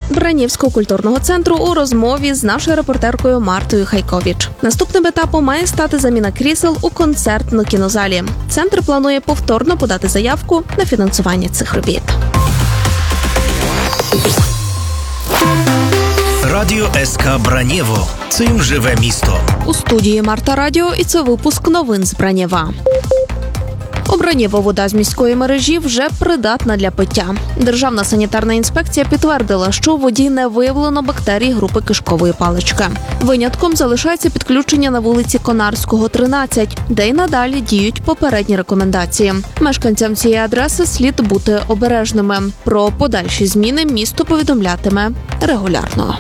Бранівського культурного центру у розмові з нашою репортеркою Мартою Хайковіч. Наступним етапом має стати заміна крісел у концертно-кінозалі. Центр планує повторно подати заявку на фінансування цих робіт. Радіо СК Бранєво. Цим живе місто. У студії Марта Радіо, і це випуск новин з Бранєва. У Бранєво вода з міської мережі вже придатна для пиття. Державна санітарна інспекція підтвердила, що у воді не виявлено бактерій групи кишкової палички. Винятком залишається підключення на вулиці Конарського, 13, де й надалі діють попередні рекомендації. Мешканцям цієї адреси слід бути обережними. Про подальші зміни місто повідомлятиме регулярно.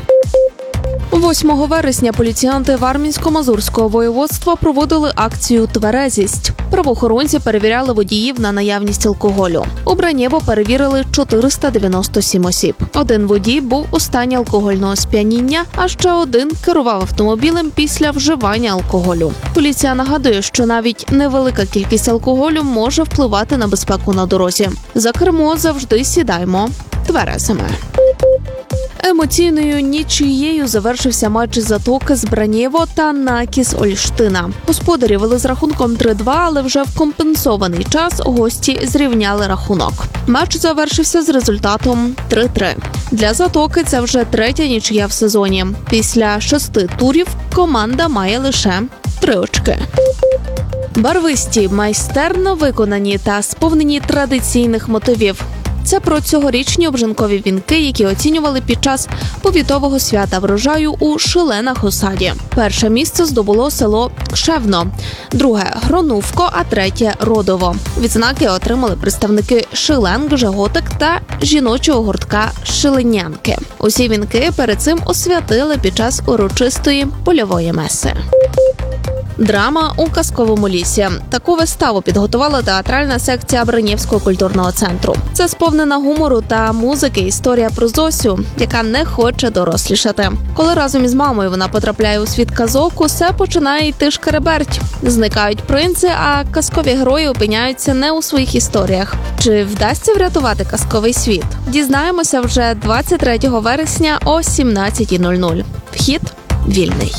8 вересня поліціянти Вармінсько-Мазурського воєводства проводили акцію «Тверезість». Правоохоронці перевіряли водіїв на наявність алкоголю. У Бранєво перевірили 497 осіб. Один водій був у стані алкогольного сп'яніння, а ще один керував автомобілем після вживання алкоголю. Поліція нагадує, що навіть невелика кількість алкоголю може впливати на безпеку на дорозі. За кермо завжди сідаймо тверезими. Емоційною нічиєю завершився матч «Затоки» з Бранєво та «Накіс» Ольштина. Господарі вели з рахунком 3-2, але вже в компенсований час гості зрівняли рахунок. Матч завершився з результатом 3-3. Для «Затоки» це вже третя нічия в сезоні. Після 6 турів команда має лише 3 очки. Барвисті, майстерно виконані та сповнені традиційних мотивів. Це про цьогорічні обжинкові вінки, які оцінювали під час повітового свята врожаю у Шиленах-Осаді. Перше місце здобуло село Кшевно, друге – Гронувко, а третє – Родово. Відзнаки отримали представники Шиленк, Жеготик та жіночого гуртка Шиленянки. Усі вінки перед цим освятили під час урочистої польової меси. Драма у казковому лісі. Таку виставу підготувала театральна секція Бранівського культурного центру. Це сповнена гумору та музики історія про Зосю, яка не хоче дорослішати. Коли разом із мамою вона потрапляє у світ казок, усе починає йти шкереберть. Зникають принци, а казкові герої опиняються не у своїх історіях. Чи вдасться врятувати казковий світ? Дізнаємося вже 23 вересня о 17:00. Вхід вільний.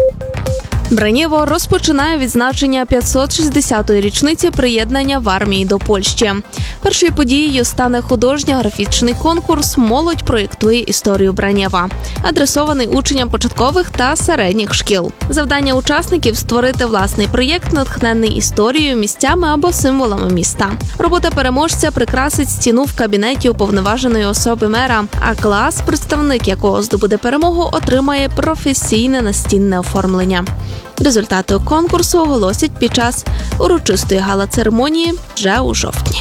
Бранєво розпочинає відзначення 560-ї річниці приєднання Вармії до Польщі. Першою подією стане художньо-графічний конкурс «Молодь проєктує історію Бранєва», адресований учням початкових та середніх шкіл. Завдання учасників – створити власний проєкт, натхнений історією, місцями або символами міста. Робота переможця прикрасить стіну в кабінеті уповноваженої особи мера, а клас, представник якого здобуде перемогу, отримає професійне настінне оформлення. Результати конкурсу оголосять під час урочистої гала-церемонії вже у жовтні.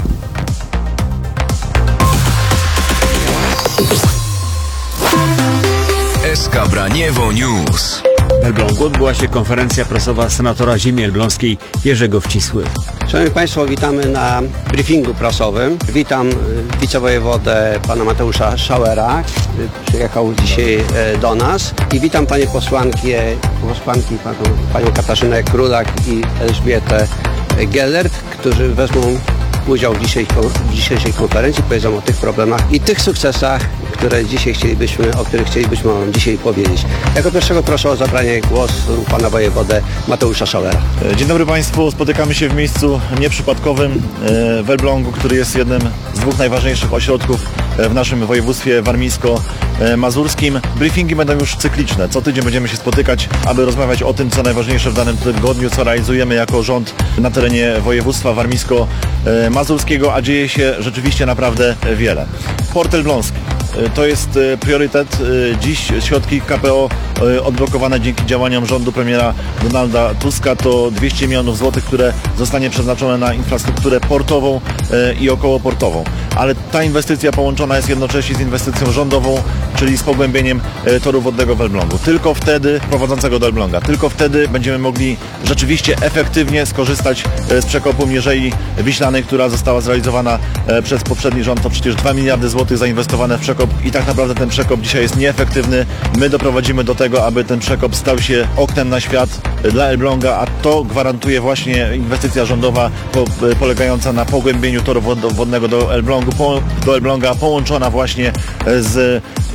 SK Braniewo News. W Elblągu odbyła się konferencja prasowa senatora ziemi elbląskiej Jerzego Wcisły. Szanowni Państwo, witamy na briefingu prasowym. Witam wicewojewodę pana Mateusza Schauera, który przyjechał dzisiaj do nas. I witam panie posłanki, panią Katarzynę Królak i Elżbietę Gellert, którzy wezmą udział w dzisiejszej konferencji, powiedzą o tych problemach i tych sukcesach, o których chcielibyśmy wam dzisiaj powiedzieć. Jako pierwszego proszę o zabranie głosu pana wojewodę Mateusza Schauera. Dzień dobry Państwu, spotykamy się w miejscu nieprzypadkowym w Elblągu, który jest jednym z dwóch najważniejszych ośrodków w naszym województwie warmińsko-mazurskim. Briefingi będą już cykliczne. Co tydzień będziemy się spotykać, aby rozmawiać o tym, co najważniejsze w danym tygodniu, co realizujemy jako rząd na terenie województwa warmińsko-mazurskiego, a dzieje się rzeczywiście naprawdę wiele. Port Elbląski. To jest priorytet. Dziś środki KPO odblokowane dzięki działaniom rządu premiera Donalda Tuska to 200 milionów złotych, które zostanie przeznaczone na infrastrukturę portową i okołoportową. Ale ta inwestycja połączona jest jednocześnie z inwestycją rządową, czyli z pogłębieniem toru wodnego w Elblągu. Tylko wtedy, prowadzącego do Elbląga, tylko wtedy będziemy mogli rzeczywiście efektywnie skorzystać z przekopu Mierzei Wiślanej, która została zrealizowana przez poprzedni rząd. To przecież 2 miliardy złotych zainwestowane w przekop i tak naprawdę ten przekop dzisiaj jest nieefektywny. My doprowadzimy do tego, aby ten przekop stał się oknem na świat dla Elbląga, a to gwarantuje właśnie inwestycja rządowa polegająca na pogłębieniu toru wodnego do Elbląga, połączona właśnie z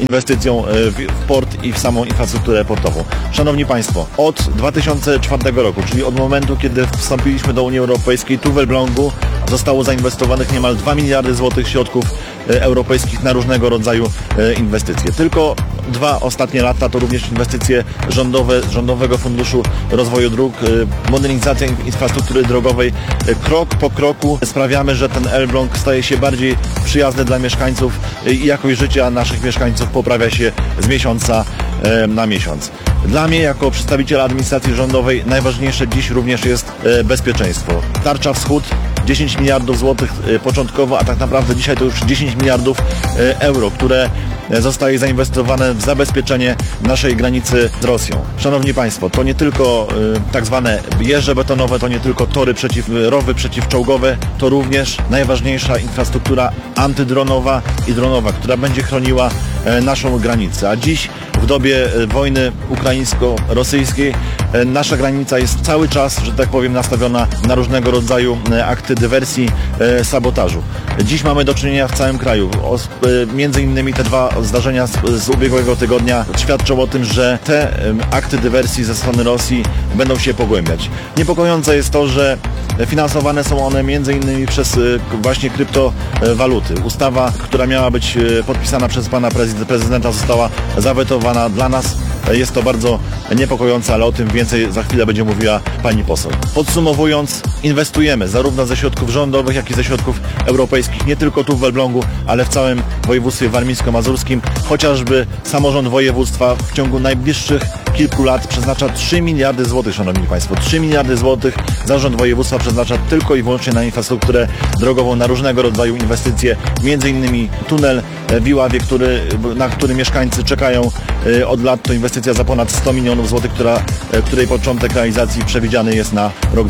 inwestycją w port i w samą infrastrukturę portową. Szanowni Państwo, od 2004 roku, czyli od momentu, kiedy wstąpiliśmy do Unii Europejskiej, tu w Elblągu zostało zainwestowanych niemal 2 miliardy złotych środków europejskich na różnego rodzaju inwestycje. Tylko 2 ostatnie lata to również inwestycje rządowe z Rządowego Funduszu Rozwoju Dróg, modernizacja infrastruktury drogowej. Krok po kroku sprawiamy, że ten Elbląg staje się bardziej przyjazny dla mieszkańców i jakość życia naszych mieszkańców poprawia się z miesiąca na miesiąc. Dla mnie, jako przedstawiciela administracji rządowej, najważniejsze dziś również jest bezpieczeństwo. Tarcza Wschód 10 miliardów złotych początkowo, a tak naprawdę dzisiaj to już 10 miliardów euro, które zostaje zainwestowane w zabezpieczenie naszej granicy z Rosją. Szanowni Państwo, to nie tylko tak zwane jeże betonowe, to nie tylko rowy przeciwczołgowe, to również najważniejsza infrastruktura antydronowa i dronowa, która będzie chroniła naszą granicę. A dziś w dobie wojny ukraińsko-rosyjskiej nasza granica jest cały czas, że tak powiem, nastawiona na różnego rodzaju akty dywersji, sabotażu. Dziś mamy do czynienia w całym kraju. Między innymi te 2 zdarzenia z ubiegłego tygodnia świadczą o tym, że te akty dywersji ze strony Rosji będą się pogłębiać. Niepokojące jest to, że finansowane są one między innymi przez właśnie kryptowaluty. Ustawa, która miała być podpisana przez pana prezydenta, została zawetowana. Dla nas jest to bardzo niepokojące, ale o tym więcej za chwilę będzie mówiła pani poseł. Podsumowując, inwestujemy zarówno ze środków rządowych, jak i ze środków europejskich, nie tylko tu w Elblągu, ale w całym województwie warmińsko-mazurskim. Chociażby samorząd województwa w ciągu najbliższych kilku lat przeznacza 3 miliardy złotych, szanowni państwo. 3 miliardy złotych zarząd województwa przeznacza tylko i wyłącznie na infrastrukturę drogową, na różnego rodzaju inwestycje, między innymi tunel w Iławie, na który mieszkańcy czekają od lat. To inwestycja za ponad 100 milionów złotych, której początek realizacji przewidziany jest na rok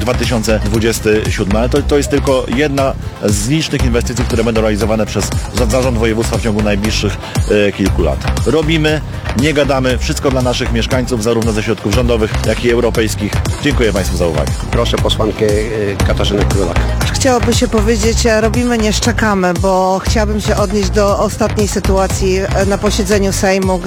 2027. Ale to jest tylko jedna z licznych inwestycji, które będą realizowane przez zarząd województwa w ciągu najbliższych kilku lat. Robimy, nie gadamy, wszystko dla naszych mieszkańców, zarówno ze środków rządowych, jak i europejskich. Dziękuję Państwu za uwagę. Proszę posłankę Katarzynę Królak. Chciałoby się powiedzieć, robimy, nie szczekamy, bo chciałabym się odnieść do ostatniej sytuacji na posiedzeniu Sejmu,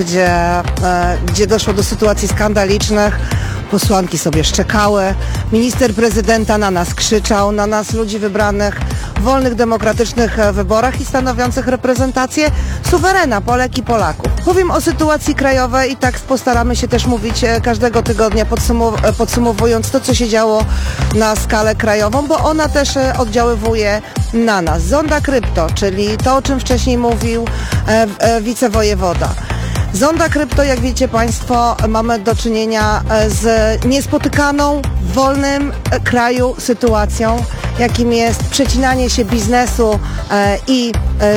gdzie doszło do sytuacji skandalicznych. Posłanki sobie szczekały, minister prezydenta na nas krzyczał, na nas, ludzi wybranych w wolnych, demokratycznych wyborach i stanowiących reprezentację suwerena Polek i Polaków. Powiem o sytuacji krajowej i tak postaramy się też mówić każdego tygodnia, podsumowując to, co się działo na skalę krajową, bo ona też oddziaływuje na nas. Zonda krypto, czyli to, o czym wcześniej mówił wicewojewoda. Zonda krypto, jak wiecie Państwo, mamy do czynienia z niespotykaną w wolnym kraju sytuacją, jakim jest przecinanie się biznesu i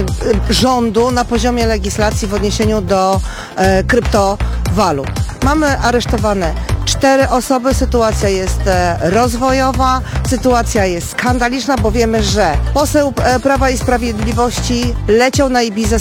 rządu na poziomie legislacji w odniesieniu do kryptowalut. Mamy aresztowane 4 osoby, sytuacja jest rozwojowa, sytuacja jest skandaliczna, bo wiemy, że poseł Prawa i Sprawiedliwości leciał na Ibizę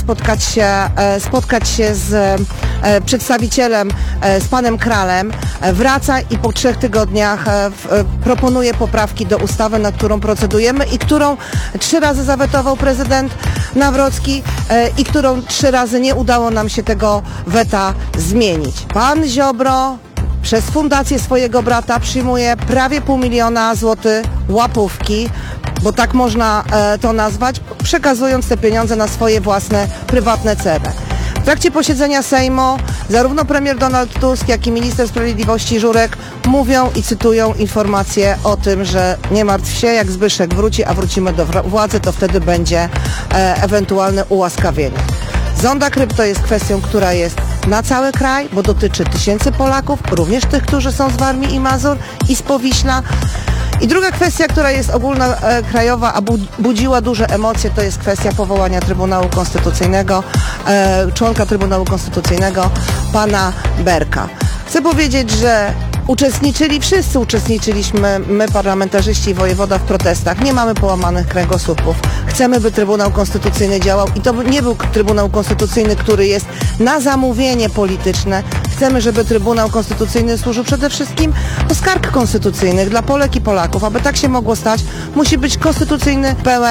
spotkać się z przedstawicielem, z panem Kralem, wraca i po 3 tygodniach proponuje poprawki do ustawy, nad którą procedujemy i którą 3 razy zawetował prezydent Nawrocki i którą 3 razy nie udało nam się tego weta zmienić. Pan Ziobro przez fundację swojego brata przyjmuje prawie 500 000 złotych łapówki, bo tak można to nazwać, przekazując te pieniądze na swoje własne, prywatne cele. W trakcie posiedzenia Sejmu zarówno premier Donald Tusk, jak i minister sprawiedliwości Żurek mówią i cytują informacje o tym, że nie martw się, jak Zbyszek wróci, a wrócimy do władzy, to wtedy będzie ewentualne ułaskawienie. Zonda krypto jest kwestią, która jest na cały kraj, bo dotyczy tysięcy Polaków, również tych, którzy są z Warmii i Mazur i z Powiśla. I druga kwestia, która jest ogólnokrajowa, a budziła duże emocje, to jest kwestia powołania Trybunału Konstytucyjnego, członka Trybunału Konstytucyjnego, pana Berka. Chcę powiedzieć, że wszyscy uczestniczyliśmy, my parlamentarzyści i wojewoda, w protestach. Nie mamy połamanych kręgosłupów. Chcemy, by Trybunał Konstytucyjny działał i to nie był Trybunał Konstytucyjny, który jest na zamówienie polityczne. Chcemy, żeby Trybunał Konstytucyjny służył przede wszystkim do skarg konstytucyjnych dla Polek i Polaków. Aby tak się mogło stać, musi być konstytucyjny, pełen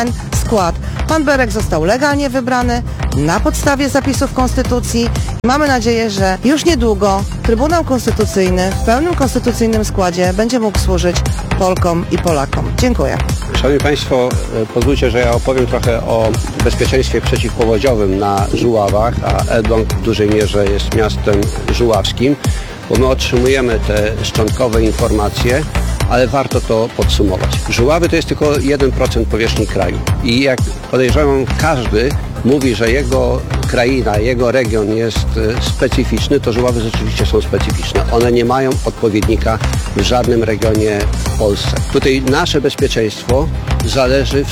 skład. Pan Berek został legalnie wybrany na podstawie zapisów Konstytucji. Mamy nadzieję, że już niedługo Trybunał Konstytucyjny w pełnym konstytucyjnym składzie będzie mógł służyć Polkom i Polakom. Dziękuję. Szanowni Państwo, pozwólcie, że ja opowiem trochę o bezpieczeństwie przeciwpowodziowym na Żuławach, a Elbląg w dużej mierze jest miastem żuławskim, bo my otrzymujemy te szczątkowe informacje, ale warto to podsumować. Żuławy to jest tylko 1% powierzchni kraju i jak podejrzewam, każdy mówi, że jego kraina, jego region jest specyficzny, to Żuławy rzeczywiście są specyficzne. One nie mają odpowiednika w żadnym regionie w Polsce. Tutaj nasze bezpieczeństwo zależy w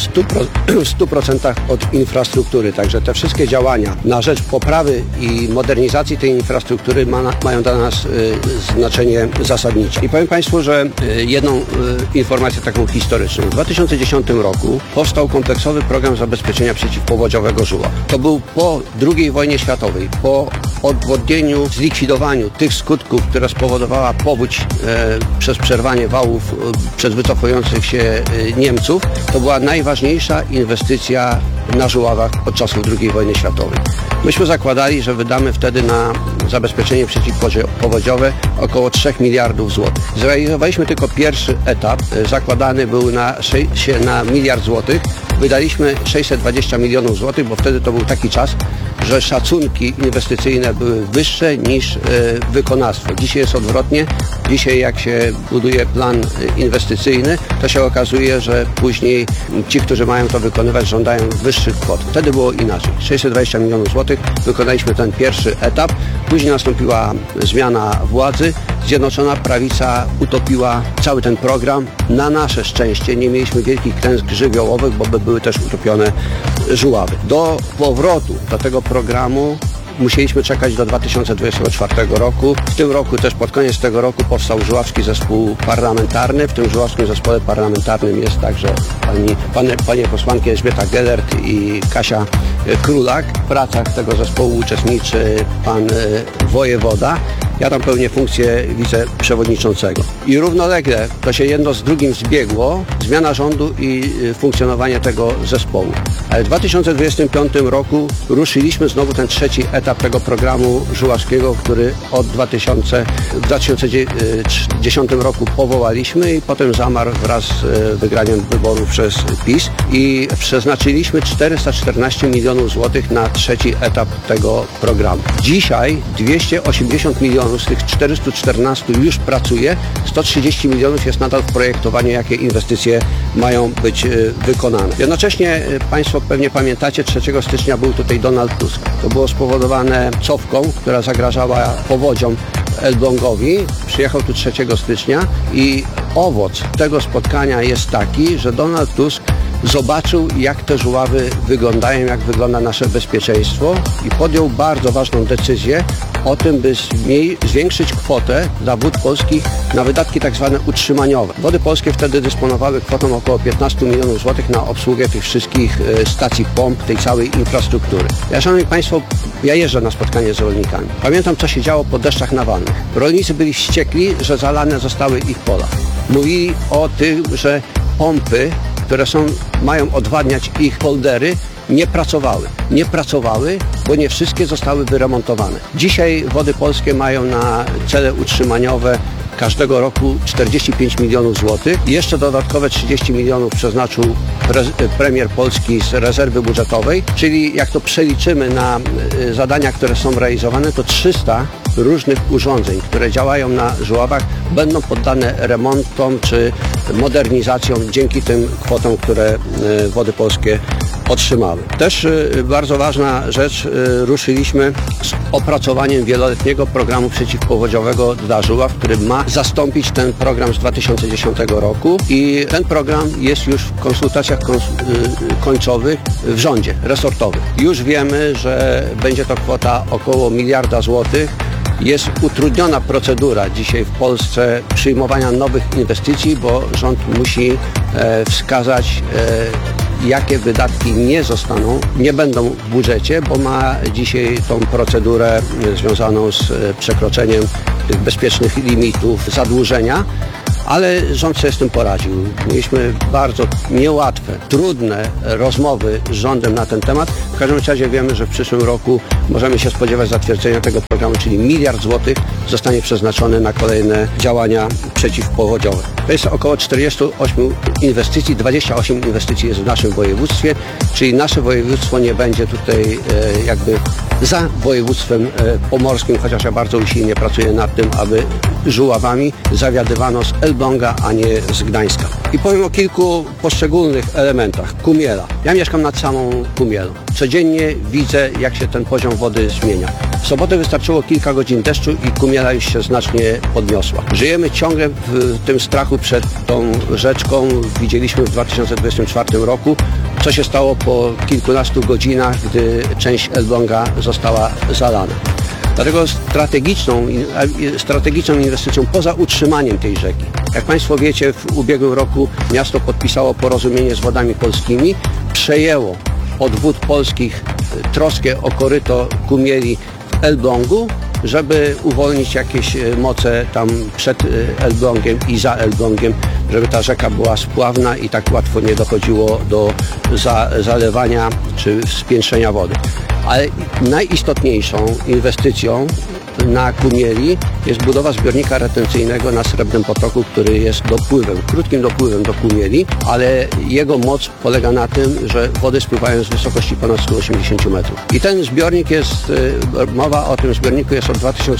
100% od infrastruktury, także te wszystkie działania na rzecz poprawy i modernizacji tej infrastruktury mają dla nas znaczenie zasadnicze. I powiem Państwu, że jedną informację taką historyczną. W 2010 roku powstał kompleksowy program zabezpieczenia przeciwpowodziowego Żuław. To był po II wojnie światowej, po odwodnieniu, zlikwidowaniu tych skutków, które spowodowała powódź przez przerwanie wałów przez wycofujących się Niemców. To była najważniejsza inwestycja na Żuławach od czasów II wojny światowej. Myśmy zakładali, że wydamy wtedy na zabezpieczenie przeciwpowodziowe około 3 miliardów złotych. Zrealizowaliśmy tylko pierwszy etap, zakładany był na 1 miliard złotych. Wydaliśmy 620 milionów złotych, bo wtedy to był taki czas, że szacunki inwestycyjne były wyższe niż wykonawstwo. Dzisiaj jest odwrotnie. Dzisiaj jak się buduje plan inwestycyjny, to się okazuje, że później ci, którzy mają to wykonywać, żądają wyższych kwot. Wtedy było inaczej. 620 milionów złotych, wykonaliśmy ten pierwszy etap. Później nastąpiła zmiana władzy. Zjednoczona Prawica utopiła cały ten program. Na nasze szczęście nie mieliśmy wielkich klęsk żywiołowych, bo by były też utopione Żuławy. Do powrotu do tego programu musieliśmy czekać do 2024 roku. W tym roku, też pod koniec tego roku, powstał Żuławski Zespół Parlamentarny. W tym Żuławskim Zespole Parlamentarnym jest także panie posłanki Elżbieta Gelert i Kasia Królak. W pracach tego zespołu uczestniczy pan wojewoda. Ja tam pełnię funkcję wiceprzewodniczącego. I równolegle to się jedno z drugim zbiegło, zmiana rządu i funkcjonowanie tego zespołu. Ale w 2025 roku ruszyliśmy znowu ten trzeci etap tego programu żuławskiego, który w 2010 roku powołaliśmy i potem zamarł wraz z wygraniem wyborów przez PiS i przeznaczyliśmy 414 milionów złotych na trzeci etap tego programu. Dzisiaj 280 milionów z tych 414 już pracuje, 130 milionów jest nadal w projektowaniu, jakie inwestycje mają być wykonane. Jednocześnie Państwo pewnie pamiętacie, 3 stycznia był tutaj Donald Tusk. To było spowodowane cofką, która zagrażała powodziom Elblągowi. Przyjechał tu 3 stycznia i owoc tego spotkania jest taki, że Donald Tusk zobaczył, jak te Żuławy wyglądają, jak wygląda nasze bezpieczeństwo i podjął bardzo ważną decyzję o tym, by zwiększyć kwotę dla Wód Polskich na wydatki tak zwane utrzymaniowe. Wody Polskie wtedy dysponowały kwotą około 15 milionów złotych na obsługę tych wszystkich stacji pomp, tej całej infrastruktury. Szanowni Państwo, ja jeżdżę na spotkanie z rolnikami. Pamiętam, co się działo po deszczach nawalnych. Rolnicy byli wściekli, że zalane zostały ich pola. Mówili o tym, że pompy, które mają odwadniać ich poldery, nie pracowały, bo nie wszystkie zostały wyremontowane. Dzisiaj Wody Polskie mają na cele utrzymaniowe każdego roku 45 milionów złotych. Jeszcze dodatkowe 30 milionów przeznaczył premier Polski z rezerwy budżetowej, czyli jak to przeliczymy na zadania, które są realizowane, to 300 różnych urządzeń, które działają na Żuławach, będą poddane remontom czy modernizacjom dzięki tym kwotom, które Wody Polskie otrzymały. Też bardzo ważna rzecz, ruszyliśmy z opracowaniem wieloletniego programu przeciwpowodziowego dla Żuław, który ma zastąpić ten program z 2010 roku i ten program jest już w konsultacjach końcowych w rządzie resortowym. Już wiemy, że będzie to kwota około miliarda złotych. Jest utrudniona procedura dzisiaj w Polsce przyjmowania nowych inwestycji, bo rząd musi wskazać, jakie wydatki nie będą w budżecie, bo ma dzisiaj tą procedurę związaną z przekroczeniem tych bezpiecznych limitów zadłużenia. Ale rząd sobie z tym poradził. Mieliśmy bardzo niełatwe, trudne rozmowy z rządem na ten temat. W każdym razie wiemy, że w przyszłym roku możemy się spodziewać zatwierdzenia tego programu, czyli 1 miliard złotych zostanie przeznaczony na kolejne działania przeciwpowodziowe. To jest około 48 inwestycji, 28 inwestycji jest w naszym województwie, czyli nasze województwo nie będzie tutaj jakby za województwem pomorskim, chociaż ja bardzo usilnie pracuję nad tym, aby Żuławami zawiadywano z Elbląga, a nie z Gdańska. I powiem o kilku poszczególnych elementach. Kumiela. Ja mieszkam nad samą Kumielą. Codziennie widzę, jak się ten poziom wody zmienia. W sobotę wystarczyło kilka godzin deszczu i Kumiela już się znacznie podniosła. Żyjemy ciągle w tym strachu przed tą rzeczką. Widzieliśmy w 2024 roku, co się stało po kilkunastu godzinach, gdy część Elbląga została zalana. Dlatego strategiczną inwestycją poza utrzymaniem tej rzeki. Jak Państwo wiecie, w ubiegłym roku miasto podpisało porozumienie z Wodami Polskimi, przejęło od Wód Polskich troskę o koryto Kumieli w Elblągu, żeby uwolnić jakieś moce tam przed Elblągiem i za Elblągiem, żeby ta rzeka była spławna i tak łatwo nie dochodziło do zalewania czy spiętrzenia wody. Ale najistotniejszą inwestycją na Kumieli jest budowa zbiornika retencyjnego na Srebrnym Potoku, który jest krótkim dopływem do Kumieli, ale jego moc polega na tym, że wody spływają z wysokości ponad 180 metrów. I ten zbiornik mowa o tym zbiorniku jest od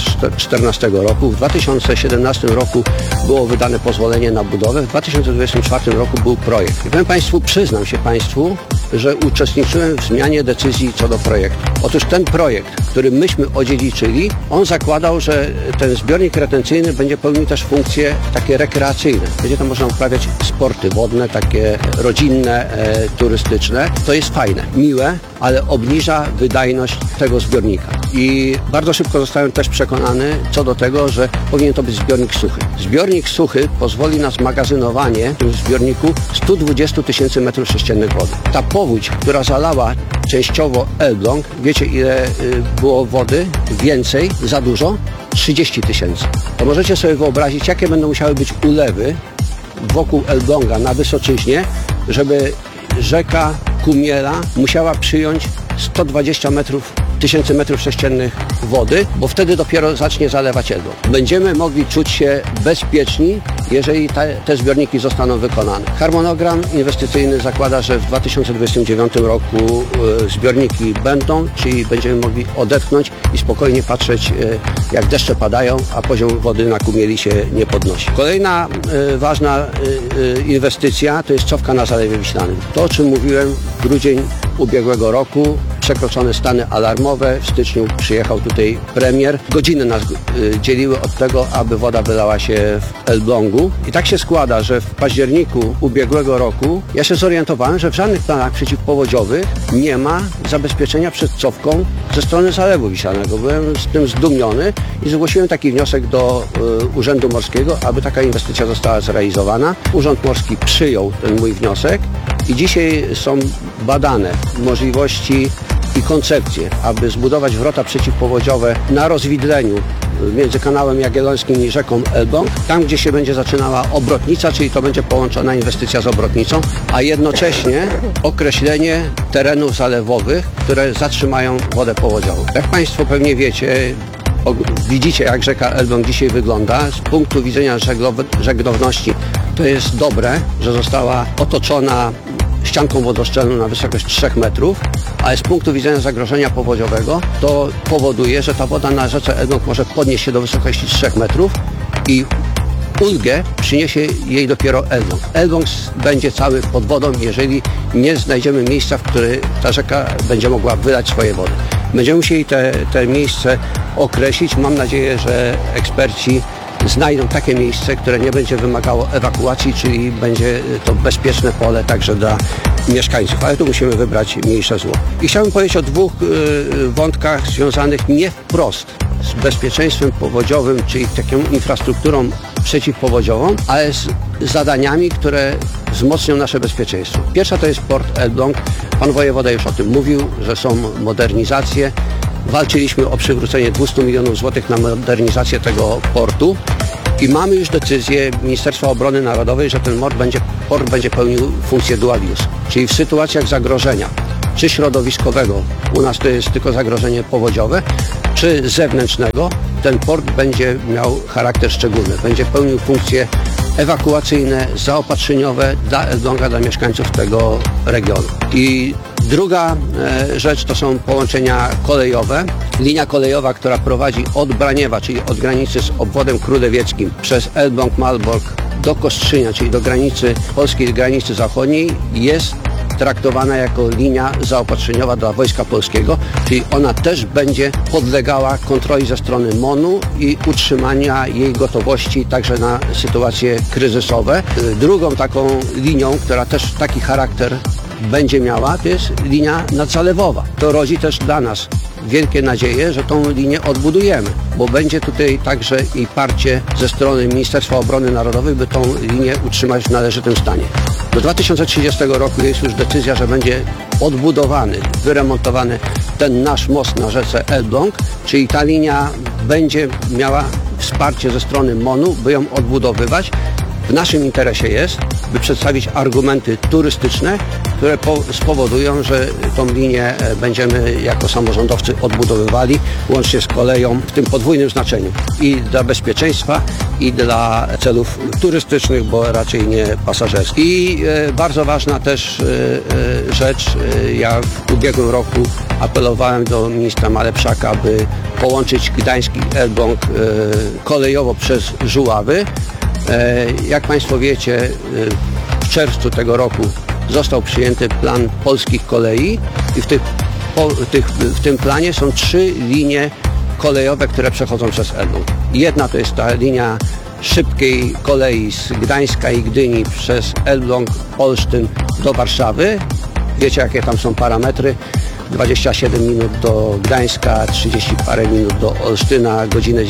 2014 roku. W 2017 roku było wydane pozwolenie na budowę, w 2024 roku był projekt. I powiem Państwu, przyznam się Państwu, że uczestniczyłem w zmianie decyzji co do projektu. Otóż ten projekt, który myśmy odziedziczyli, on zakładał, że ten zbiornik retencyjny będzie pełnił też funkcje takie rekreacyjne. Będzie tam można uprawiać sporty wodne, takie rodzinne, turystyczne. To jest fajne, miłe, ale obniża wydajność tego zbiornika. I bardzo szybko zostałem też przekonany co do tego, że powinien to być zbiornik suchy. Zbiornik suchy pozwoli na zmagazynowanie w tym zbiorniku 120 tysięcy metrów sześciennych wody. Ta powódź, która zalała częściowo Elbląg, wiecie ile było wody? Więcej, za dużo? 30 tysięcy. To możecie sobie wyobrazić, jakie będą musiały być ulewy wokół Elbląga na Wysoczyźnie, żeby rzeka Kumiela musiała przyjąć 120 tysięcy metrów sześciennych wody, bo wtedy dopiero zacznie zalewać Elbląg. Będziemy mogli czuć się bezpieczni, jeżeli te zbiorniki zostaną wykonane. Harmonogram inwestycyjny zakłada, że w 2029 roku zbiorniki będą, czyli będziemy mogli odetchnąć i spokojnie patrzeć, jak deszcze padają, a poziom wody na Kumieli się nie podnosi. Kolejna ważna inwestycja to jest cofka na Zalewie Wiślanym. To, o czym mówiłem, grudzień ubiegłego roku, przekroczone stany alarmowe. W styczniu przyjechał tutaj premier. Godziny nas dzieliły od tego, aby woda wylała się w Elblągu. I tak się składa, że w październiku ubiegłego roku ja się zorientowałem, że w żadnych planach przeciwpowodziowych nie ma zabezpieczenia przed cofką ze strony Zalewu Wiślanego. Byłem z tym zdumiony i zgłosiłem taki wniosek do Urzędu Morskiego, aby taka inwestycja została zrealizowana. Urząd Morski przyjął ten mój wniosek i dzisiaj są badane możliwości i koncepcje, aby zbudować wrota przeciwpowodziowe na rozwidleniu między kanałem Jagiellońskim i rzeką Elbląg, tam gdzie się będzie zaczynała obrotnica, czyli to będzie połączona inwestycja z obrotnicą, a jednocześnie określenie terenów zalewowych, które zatrzymają wodę powodziową. Jak Państwo pewnie wiecie, widzicie jak rzeka Elbląg dzisiaj wygląda. Z punktu widzenia żeglowności to jest dobre, że została otoczona ścianką wodoszczelną na wysokość 3 metrów, ale z punktu widzenia zagrożenia powodziowego to powoduje, że ta woda na rzece Elbląg może podnieść się do wysokości 3 metrów i ulgę przyniesie jej dopiero Elbląg. Elbląg będzie cały pod wodą, jeżeli nie znajdziemy miejsca, w którym ta rzeka będzie mogła wylać swoje wody. Będziemy musieli te miejsce określić. Mam nadzieję, że eksperci znajdą takie miejsce, które nie będzie wymagało ewakuacji, czyli będzie to bezpieczne pole także dla mieszkańców, ale tu musimy wybrać mniejsze zło. I chciałbym powiedzieć o dwóch wątkach związanych nie wprost z bezpieczeństwem powodziowym, czyli taką infrastrukturą przeciwpowodziową, ale z zadaniami, które wzmocnią nasze bezpieczeństwo. Pierwsza to jest port Elbląg. Pan wojewoda już o tym mówił, że są modernizacje. Walczyliśmy o przywrócenie 200 milionów złotych na modernizację tego portu I mamy już decyzję Ministerstwa Obrony Narodowej, że ten port będzie pełnił funkcję dual use, czyli w sytuacjach zagrożenia, czy środowiskowego, u nas to jest tylko zagrożenie powodziowe, czy zewnętrznego, ten port będzie miał charakter szczególny, będzie pełnił funkcje ewakuacyjne, zaopatrzeniowe dla Elbląga, dla mieszkańców tego regionu. I druga rzecz to są połączenia kolejowe. Linia kolejowa, która prowadzi od Braniewa, czyli od granicy z obwodem królewieckim, przez Elbląg, Malbork do Kostrzynia, czyli do granicy polskiej, granicy zachodniej, jest traktowana jako linia zaopatrzeniowa dla Wojska Polskiego, czyli ona też będzie podlegała kontroli ze strony MON-u i utrzymania jej gotowości także na sytuacje kryzysowe. Drugą taką linią, która też taki charakter będzie miała, to jest linia nadzalewowa. To rodzi też dla nas wielkie nadzieje, że tą linię odbudujemy, bo będzie tutaj także i parcie ze strony Ministerstwa Obrony Narodowej, by tą linię utrzymać w należytym stanie. Do 2030 roku jest już decyzja, że będzie odbudowany, wyremontowany ten nasz most na rzece Elbląg, czyli ta linia będzie miała wsparcie ze strony MON-u, by ją odbudowywać. W naszym interesie jest, by przedstawić argumenty turystyczne, które spowodują, że tą linię będziemy jako samorządowcy odbudowywali, łącznie z koleją w tym podwójnym znaczeniu. I dla bezpieczeństwa, i dla celów turystycznych, bo raczej nie pasażerskich. I bardzo ważna też rzecz, ja w ubiegłym roku apelowałem do ministra Malepszaka, by połączyć Gdańsk i Elbląg kolejowo przez Żuławy. Jak Państwo wiecie, w czerwcu tego roku został przyjęty plan polskich kolei i w tym planie są 3 linie kolejowe, które przechodzą przez Elbląg. Jedna to jest ta linia szybkiej kolei z Gdańska i Gdyni przez Elbląg, Olsztyn do Warszawy. Wiecie, jakie tam są parametry. 27 minut do Gdańska, 30 parę minut do Olsztyna,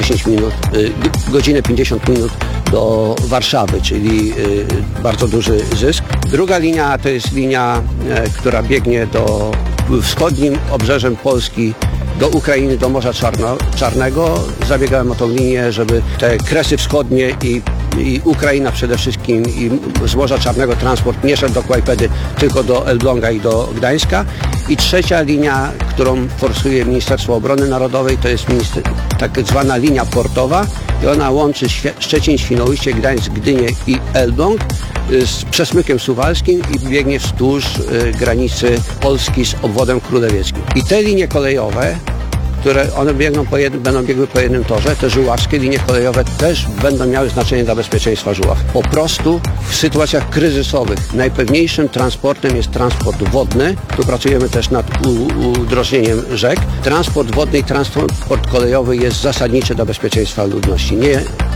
godzinę 50 minut do Warszawy, czyli bardzo duży zysk. Druga linia to jest linia, która biegnie wschodnim obrzeżem Polski do Ukrainy, do Morza Czarnego. Zabiegałem o tą linię, żeby te Kresy Wschodnie i Ukraina przede wszystkim i z Morza Czarnego transport nie szedł do Kłajpedy, tylko do Elbląga i do Gdańska. I trzecia linia, którą forsuje Ministerstwo Obrony Narodowej, to jest tak zwana linia portowa i ona łączy Szczecin, Świnoujście, Gdańsk, Gdynię i Elbląg z Przesmykiem Suwalskim i biegnie wzdłuż granicy Polski z obwodem królewieckim. I te linie kolejowe, które one będą biegły po jednym torze, te żuławskie linie kolejowe też będą miały znaczenie dla bezpieczeństwa Żuław. Po prostu w sytuacjach kryzysowych najpewniejszym transportem jest transport wodny. Tu pracujemy też nad udrożnieniem rzek. Transport wodny i transport kolejowy jest zasadniczy dla bezpieczeństwa ludności. Nie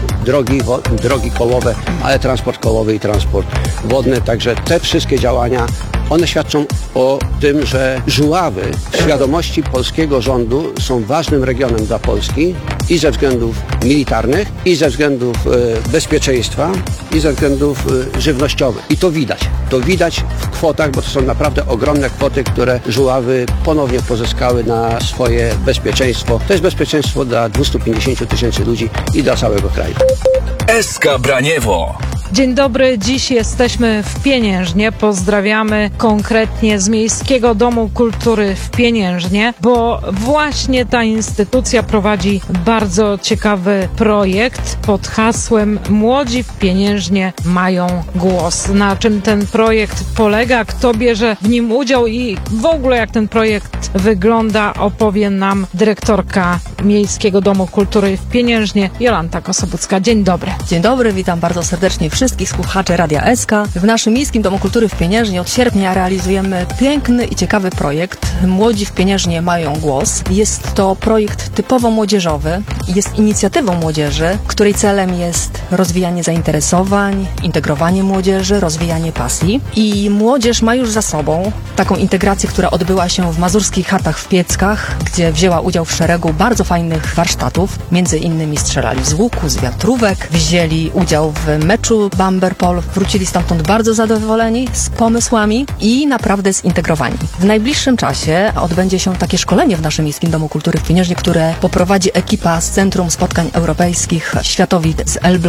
drogi kołowe, ale transport kołowy i transport wodny. Także te wszystkie działania, one świadczą o tym, że Żuławy w świadomości polskiego rządu są ważnym regionem dla Polski i ze względów militarnych, i ze względów bezpieczeństwa, i ze względów żywnościowych. I to widać. To widać w kwotach, bo to są naprawdę ogromne kwoty, które Żuławy ponownie pozyskały na swoje bezpieczeństwo. To jest bezpieczeństwo dla 250 000 ludzi i dla całego kraju. SK Braniewo. Dzień dobry, dziś jesteśmy w Pieniężnie. Pozdrawiamy konkretnie z Miejskiego Domu Kultury w Pieniężnie, bo właśnie ta instytucja prowadzi bardzo ciekawy projekt pod hasłem Młodzi w Pieniężnie mają głos. Na czym ten projekt polega, kto bierze w nim udział i w ogóle jak ten projekt wygląda, opowie nam dyrektorka Miejskiego Domu Kultury w Pieniężnie, Jolanta Kosobucka. Dzień dobry. Dzień dobry, witam bardzo serdecznie wszystkich słuchaczy Radia SK. W naszym Miejskim Domu Kultury w Pieniężnie od sierpnia realizujemy piękny i ciekawy projekt Młodzi w Pieniężnie mają głos. Jest to projekt typowo młodzieżowy, jest inicjatywą młodzieży, której celem jest rozwijanie zainteresowań, integrowanie młodzieży, rozwijanie pasji. I młodzież ma już za sobą taką integrację, która odbyła się w mazurskich chatach w Pieckach, gdzie wzięła udział w szeregu bardzo fajnych warsztatów. Między innymi strzelali z łuku, z wiatrówek, wzięli udział w meczu Bamberpol, wrócili stamtąd bardzo zadowoleni z pomysłami i naprawdę zintegrowani. W najbliższym czasie odbędzie się takie szkolenie w naszym Miejskim Domu Kultury w Pieniężnie, które poprowadzi ekipa z Centrum Spotkań Europejskich Światowit z Elbląga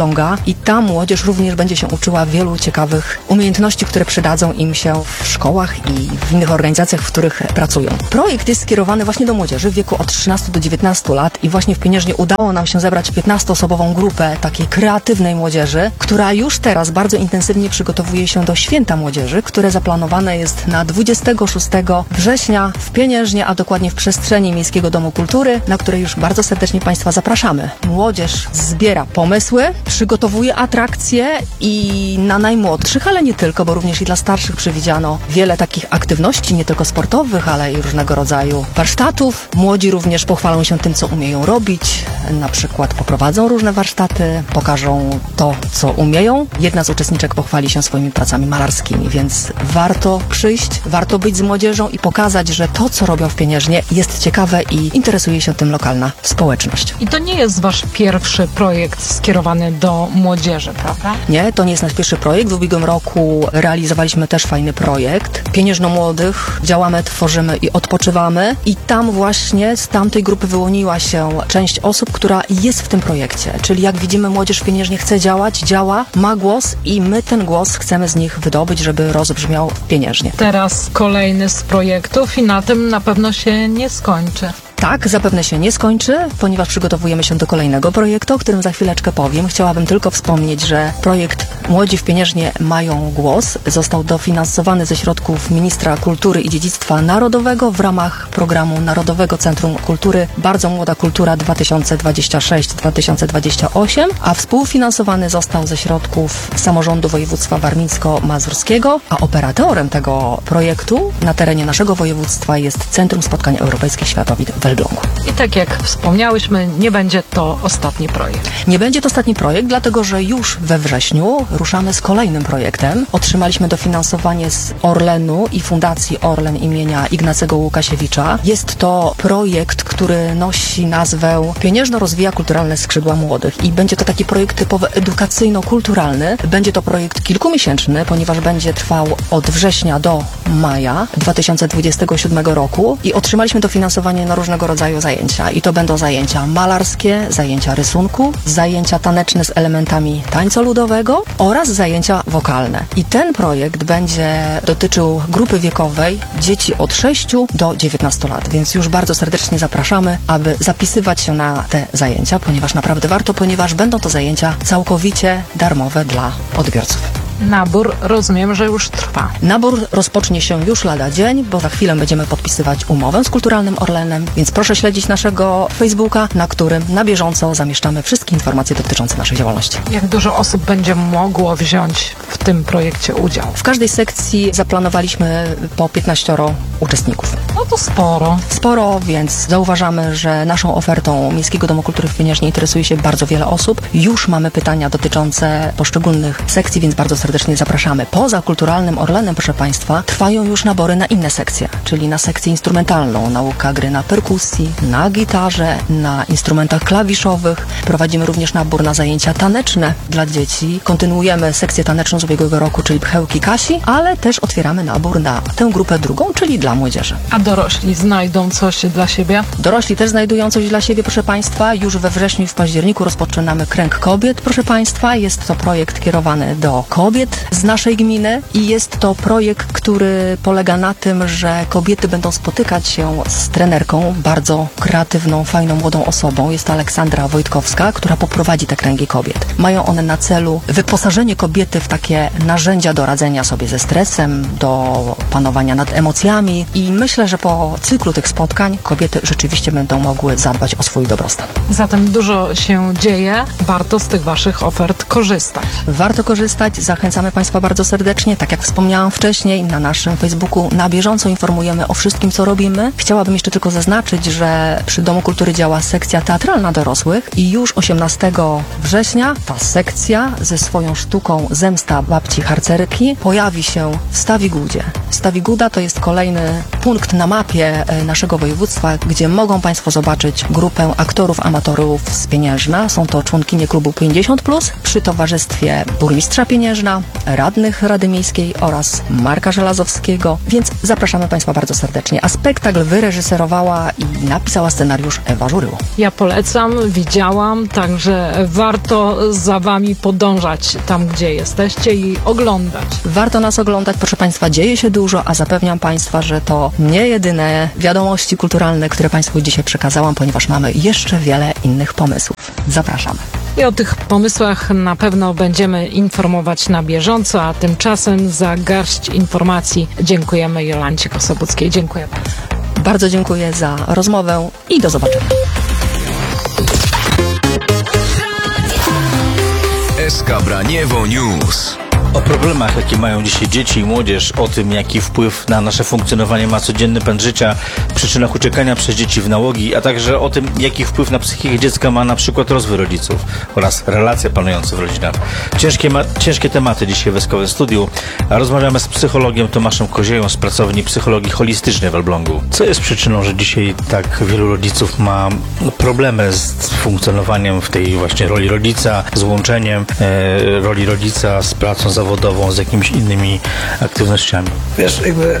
ściąga i ta młodzież również będzie się uczyła wielu ciekawych umiejętności, które przydadzą im się w szkołach i w innych organizacjach, w których pracują. Projekt jest skierowany właśnie do młodzieży w wieku od 13 do 19 lat i właśnie w Pieniężnie udało nam się zebrać 15-osobową grupę takiej kreatywnej młodzieży, która już teraz bardzo intensywnie przygotowuje się do Święta Młodzieży, które zaplanowane jest na 26 września w Pieniężnie, a dokładnie w przestrzeni Miejskiego Domu Kultury, na której już bardzo serdecznie Państwa zapraszamy. Młodzież zbiera pomysły, przygotowuje atrakcje i na najmłodszych, ale nie tylko, bo również i dla starszych przewidziano wiele takich aktywności, nie tylko sportowych, ale i różnego rodzaju warsztatów. Młodzi również pochwalą się tym, co umieją robić, na przykład poprowadzą różne warsztaty, pokażą to, co umieją. Jedna z uczestniczek pochwali się swoimi pracami malarskimi, więc warto przyjść, warto być z młodzieżą i pokazać, że to, co robią w Pieniężnie, jest ciekawe i interesuje się tym lokalna społeczność. I to nie jest wasz pierwszy projekt skierowany do młodzieży, prawda? Nie, to nie jest nasz pierwszy projekt. W ubiegłym roku realizowaliśmy też fajny projekt. Pieniężno Młodych. Działamy, tworzymy i odpoczywamy. I tam właśnie z tamtej grupy wyłoniła się część osób, która jest w tym projekcie. Czyli jak widzimy, młodzież w Pieniężnie chce działać, działa, ma głos i my ten głos chcemy z nich wydobyć, żeby rozbrzmiał w Pieniężnie. Teraz kolejny z projektów i na tym na pewno się nie skończy. Tak, zapewne się nie skończy, ponieważ przygotowujemy się do kolejnego projektu, o którym za chwileczkę powiem. Chciałabym tylko wspomnieć, że projekt Młodzi w Pieniężnie mają głos został dofinansowany ze środków Ministra Kultury i Dziedzictwa Narodowego w ramach programu Narodowego Centrum Kultury Bardzo Młoda Kultura 2026-2028, a współfinansowany został ze środków Samorządu Województwa Warmińsko-Mazurskiego, a operatorem tego projektu na terenie naszego województwa jest Centrum Spotkań Europejskich Światowit w Elblągu. I tak jak wspomniałyśmy, nie będzie to ostatni projekt. Nie będzie to ostatni projekt, dlatego że już we wrześniu ruszamy z kolejnym projektem. Otrzymaliśmy dofinansowanie z Orlenu i Fundacji Orlen imienia Ignacego Łukasiewicza. Jest to projekt, który nosi nazwę Pieniężno rozwija kulturalne skrzydła młodych i będzie to taki projekt typowo edukacyjno-kulturalny. Będzie to projekt kilkumiesięczny, ponieważ będzie trwał od września do maja 2027 roku i otrzymaliśmy dofinansowanie na różnego rodzaju zajęcia. I to będą zajęcia malarskie, zajęcia rysunku, zajęcia taneczne z elementami tańca ludowego oraz zajęcia wokalne. I ten projekt będzie dotyczył grupy wiekowej dzieci od 6 do 19 lat, więc już bardzo serdecznie zapraszamy, aby zapisywać się na te zajęcia, ponieważ naprawdę warto, ponieważ będą to zajęcia całkowicie darmowe dla odbiorców. Nabór, rozumiem, że już trwa. Nabór rozpocznie się już lada dzień, bo za chwilę będziemy podpisywać umowę z Kulturalnym Orlenem, więc proszę śledzić naszego Facebooka, na którym na bieżąco zamieszczamy wszystkie informacje dotyczące naszej działalności. Jak dużo osób będzie mogło wziąć w tym projekcie udział? W każdej sekcji zaplanowaliśmy po 15 uczestników. No to sporo. Sporo, więc zauważamy, że naszą ofertą Miejskiego Domu Kultury w Pieniężnie interesuje się bardzo wiele osób. Już mamy pytania dotyczące poszczególnych sekcji, więc bardzo serdecznie zapraszamy. Poza Kulturalnym Orlenem, proszę Państwa, trwają już nabory na inne sekcje, czyli na sekcję instrumentalną, nauka gry na perkusji, na gitarze, na instrumentach klawiszowych. Prowadzimy również nabór na zajęcia taneczne dla dzieci. Kontynuujemy sekcję taneczną z ubiegłego roku, czyli pchełki Kasi, ale też otwieramy nabór na tę grupę drugą, czyli dla młodzieży. A dorośli znajdą coś dla siebie? Dorośli też znajdują coś dla siebie, proszę Państwa. Już we wrześniu i w październiku rozpoczynamy Kręg Kobiet, proszę Państwa. Jest to projekt kierowany do kobiet z naszej gminy i jest to projekt, który polega na tym, że kobiety będą spotykać się z trenerką, bardzo kreatywną, fajną, młodą osobą. Jest to Aleksandra Wojtkowska, która poprowadzi te kręgi kobiet. Mają one na celu wyposażenie kobiety w takie narzędzia do radzenia sobie ze stresem, do panowania nad emocjami i myślę, że po cyklu tych spotkań kobiety rzeczywiście będą mogły zadbać o swój dobrostan. Zatem dużo się dzieje. Warto z tych waszych ofert korzystać. Warto korzystać. Zachęcamy Państwa bardzo serdecznie. Tak jak wspomniałam wcześniej, na naszym Facebooku na bieżąco informujemy o wszystkim, co robimy. Chciałabym jeszcze tylko zaznaczyć, że przy Domu Kultury działa sekcja teatralna dorosłych i już 18 września ta sekcja ze swoją sztuką Zemsta babci harcerki pojawi się w Stawigudzie. Stawiguda to jest kolejny punkt na mapie naszego województwa, gdzie mogą Państwo zobaczyć grupę aktorów amatorów z Pieniężna. Są to członkinie klubu 50+, przy towarzystwie burmistrza Pieniężna, Burmistrza, radnych Rady Miejskiej oraz Marka Żelazowskiego, więc zapraszamy Państwa bardzo serdecznie. A spektakl wyreżyserowała i napisała scenariusz Ewa Żuryło. Ja polecam, widziałam, także warto za Wami podążać tam, gdzie jesteście i oglądać. Warto nas oglądać, proszę Państwa, dzieje się dużo, a zapewniam Państwa, że to nie jedyne wiadomości kulturalne, które Państwu dzisiaj przekazałam, ponieważ mamy jeszcze wiele innych pomysłów. Zapraszamy. I o tych pomysłach na pewno będziemy informować na bieżąco, a tymczasem za garść informacji dziękujemy Jolancie Kosobuckiej. Dziękuję bardzo. Bardzo dziękuję za rozmowę i do zobaczenia. SK Braniewo News. O problemach, jakie mają dzisiaj dzieci i młodzież, o tym, jaki wpływ na nasze funkcjonowanie ma codzienny pęd życia, przyczynach uciekania przez dzieci w nałogi, a także o tym, jaki wpływ na psychikę dziecka ma na przykład rozwój rodziców oraz relacje panujące w rodzinach. Ciężkie tematy dzisiaj w SK Studiu, a rozmawiamy z psychologiem Tomaszem Kozieją z pracowni psychologii holistycznej w Elblągu. Co jest przyczyną, że dzisiaj tak wielu rodziców ma problemy z funkcjonowaniem w tej właśnie roli rodzica, z łączeniem roli rodzica z pracą zawodową, z jakimiś innymi aktywnościami? Wiesz, jakby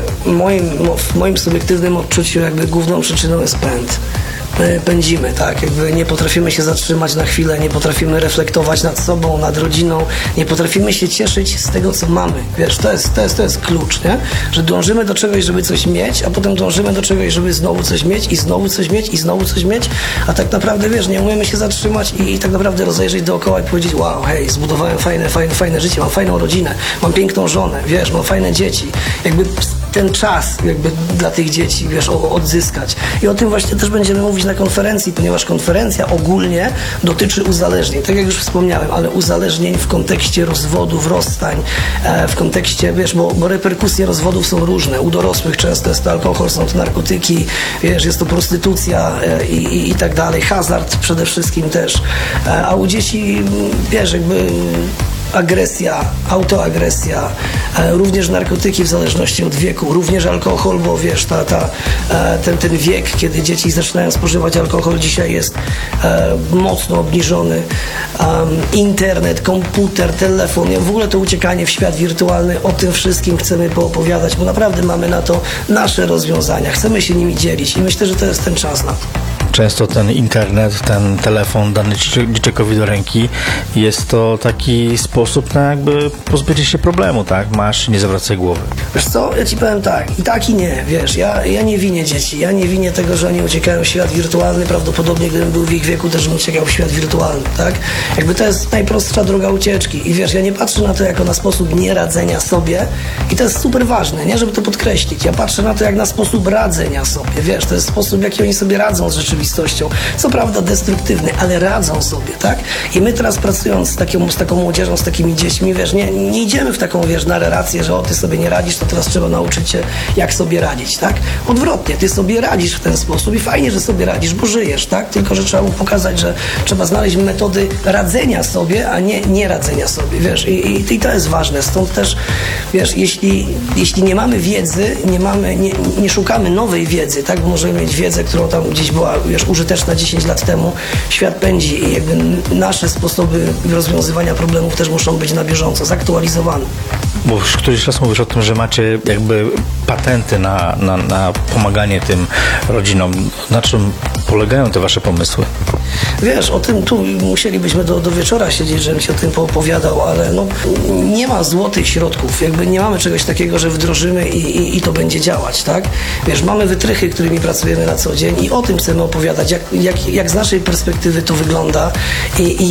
w moim subiektywnym odczuciu jakby główną przyczyną jest pęd. Pędzimy, tak? Jakby nie potrafimy się zatrzymać na chwilę, nie potrafimy reflektować nad sobą, nad rodziną, nie potrafimy się cieszyć z tego, co mamy. Wiesz, to jest klucz, nie? Że dążymy do czegoś, żeby coś mieć, a potem dążymy do czegoś, żeby znowu coś mieć i znowu coś mieć i znowu coś mieć, a tak naprawdę, wiesz, nie umiemy się zatrzymać i tak naprawdę rozejrzeć dookoła i powiedzieć, wow, hej, zbudowałem fajne życie, mam fajną rodzinę, mam piękną żonę, wiesz, mam fajne dzieci. Jakby ten czas jakby dla tych dzieci, wiesz, odzyskać. I o tym właśnie też będziemy mówić na konferencji, ponieważ konferencja ogólnie dotyczy uzależnień, tak jak już wspomniałem, ale uzależnień w kontekście rozwodów, rozstań, w kontekście, wiesz, bo reperkusje rozwodów są różne. U dorosłych często jest to alkohol, są to narkotyki, wiesz, jest to prostytucja i tak dalej, hazard przede wszystkim też. A u dzieci, wiesz, jakby agresja, autoagresja, również narkotyki w zależności od wieku, również alkohol, bo wiesz, ten wiek, kiedy dzieci zaczynają spożywać alkohol, dzisiaj jest mocno obniżony. Internet, komputer, telefon, w ogóle to uciekanie w świat wirtualny, o tym wszystkim chcemy poopowiadać, bo naprawdę mamy na to nasze rozwiązania, chcemy się nimi dzielić i myślę, że to jest ten czas na to. Często ten internet, ten telefon dany dzieciakowi do ręki jest to taki sposób na jakby pozbycie się problemu, tak? Masz, nie zawracaj głowy. Wiesz co, ja ci powiem tak i nie, wiesz, ja nie winię dzieci, ja nie winię tego, że oni uciekają w świat wirtualny, prawdopodobnie gdybym był w ich wieku, też bym uciekał w świat wirtualny, tak? Jakby to jest najprostsza droga ucieczki i wiesz, ja nie patrzę na to jako na sposób nieradzenia sobie i to jest super ważne, nie, żeby to podkreślić, ja patrzę na to jak na sposób radzenia sobie, wiesz, to jest sposób, w jaki oni sobie radzą z rzeczywistością, co prawda destruktywny, ale radzą sobie, tak? I my teraz pracując z taką młodzieżą, z takimi dziećmi, wiesz, nie idziemy w taką, wiesz, narrację, że ty sobie nie radzisz, to teraz trzeba nauczyć się, jak sobie radzić, tak? Odwrotnie, ty sobie radzisz w ten sposób i fajnie, że sobie radzisz, bo żyjesz, tak? Tylko, że trzeba mu pokazać, że trzeba znaleźć metody radzenia sobie, a nie radzenia sobie, wiesz? I to jest ważne, stąd też, wiesz, jeśli nie mamy wiedzy, nie szukamy nowej wiedzy, tak? Bo możemy mieć wiedzę, którą tam gdzieś była, wiesz, użyteczna 10 lat temu, świat pędzi i jakby nasze sposoby rozwiązywania problemów też muszą być na bieżąco, zaktualizowane. Bo już któryś raz mówisz o tym, że macie jakby patenty na pomaganie tym rodzinom. Na czym polegają te wasze pomysły? Wiesz, o tym tu musielibyśmy do wieczora siedzieć, żebym się o tym poopowiadał, ale no, nie ma złotych środków. Jakby nie mamy czegoś takiego, że wdrożymy i to będzie działać, tak? Wiesz, mamy wytrychy, którymi pracujemy na co dzień i o tym chcemy opowiadać, jak z naszej perspektywy to wygląda i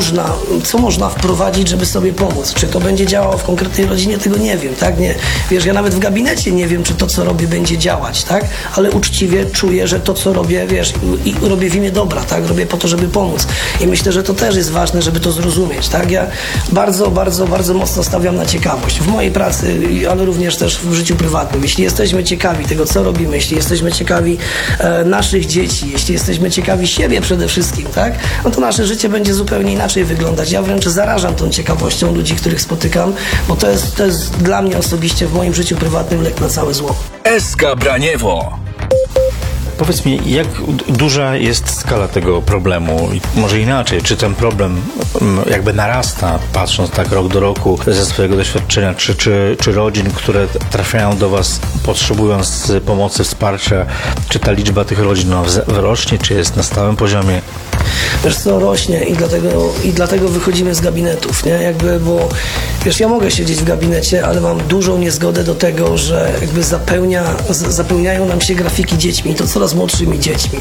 co można wprowadzić, żeby sobie pomóc. Czy to będzie działało w konkretnej rodzinie, tego nie wiem, tak? Nie, wiesz, ja nawet w gabinecie nie wiem, czy to, co robię, będzie działać, tak? Ale uczciwie czuję, że to, co robię, wiesz, i robię w imię dobra, tak? Robię po to, żeby pomóc. I myślę, że to też jest ważne, żeby to zrozumieć, tak? Ja bardzo, bardzo, bardzo mocno stawiam na ciekawość. W mojej pracy, ale również też w życiu prywatnym. Jeśli jesteśmy ciekawi tego, co robimy, jeśli jesteśmy ciekawi naszych dzieci, jeśli jesteśmy ciekawi siebie przede wszystkim, tak? No to nasze życie będzie zupełnie inaczej wyglądać. Ja wręcz zarażam tą ciekawością ludzi, których spotykam, bo to jest dla mnie osobiście w moim życiu prywatnym lek na całe zło. SK Braniewo. Powiedz mi, jak duża jest skala tego problemu? Może inaczej, czy ten problem jakby narasta, patrząc tak rok do roku ze swojego doświadczenia, czy rodzin, które trafiają do Was potrzebując pomocy, wsparcia, czy ta liczba tych rodzin rośnie, czy jest na stałym poziomie? Wiesz co, rośnie i dlatego wychodzimy z gabinetów, nie? Jakby, bo wiesz, ja mogę siedzieć w gabinecie, ale mam dużą niezgodę do tego, że jakby zapełniają nam się grafiki dziećmi, i to coraz młodszymi dziećmi.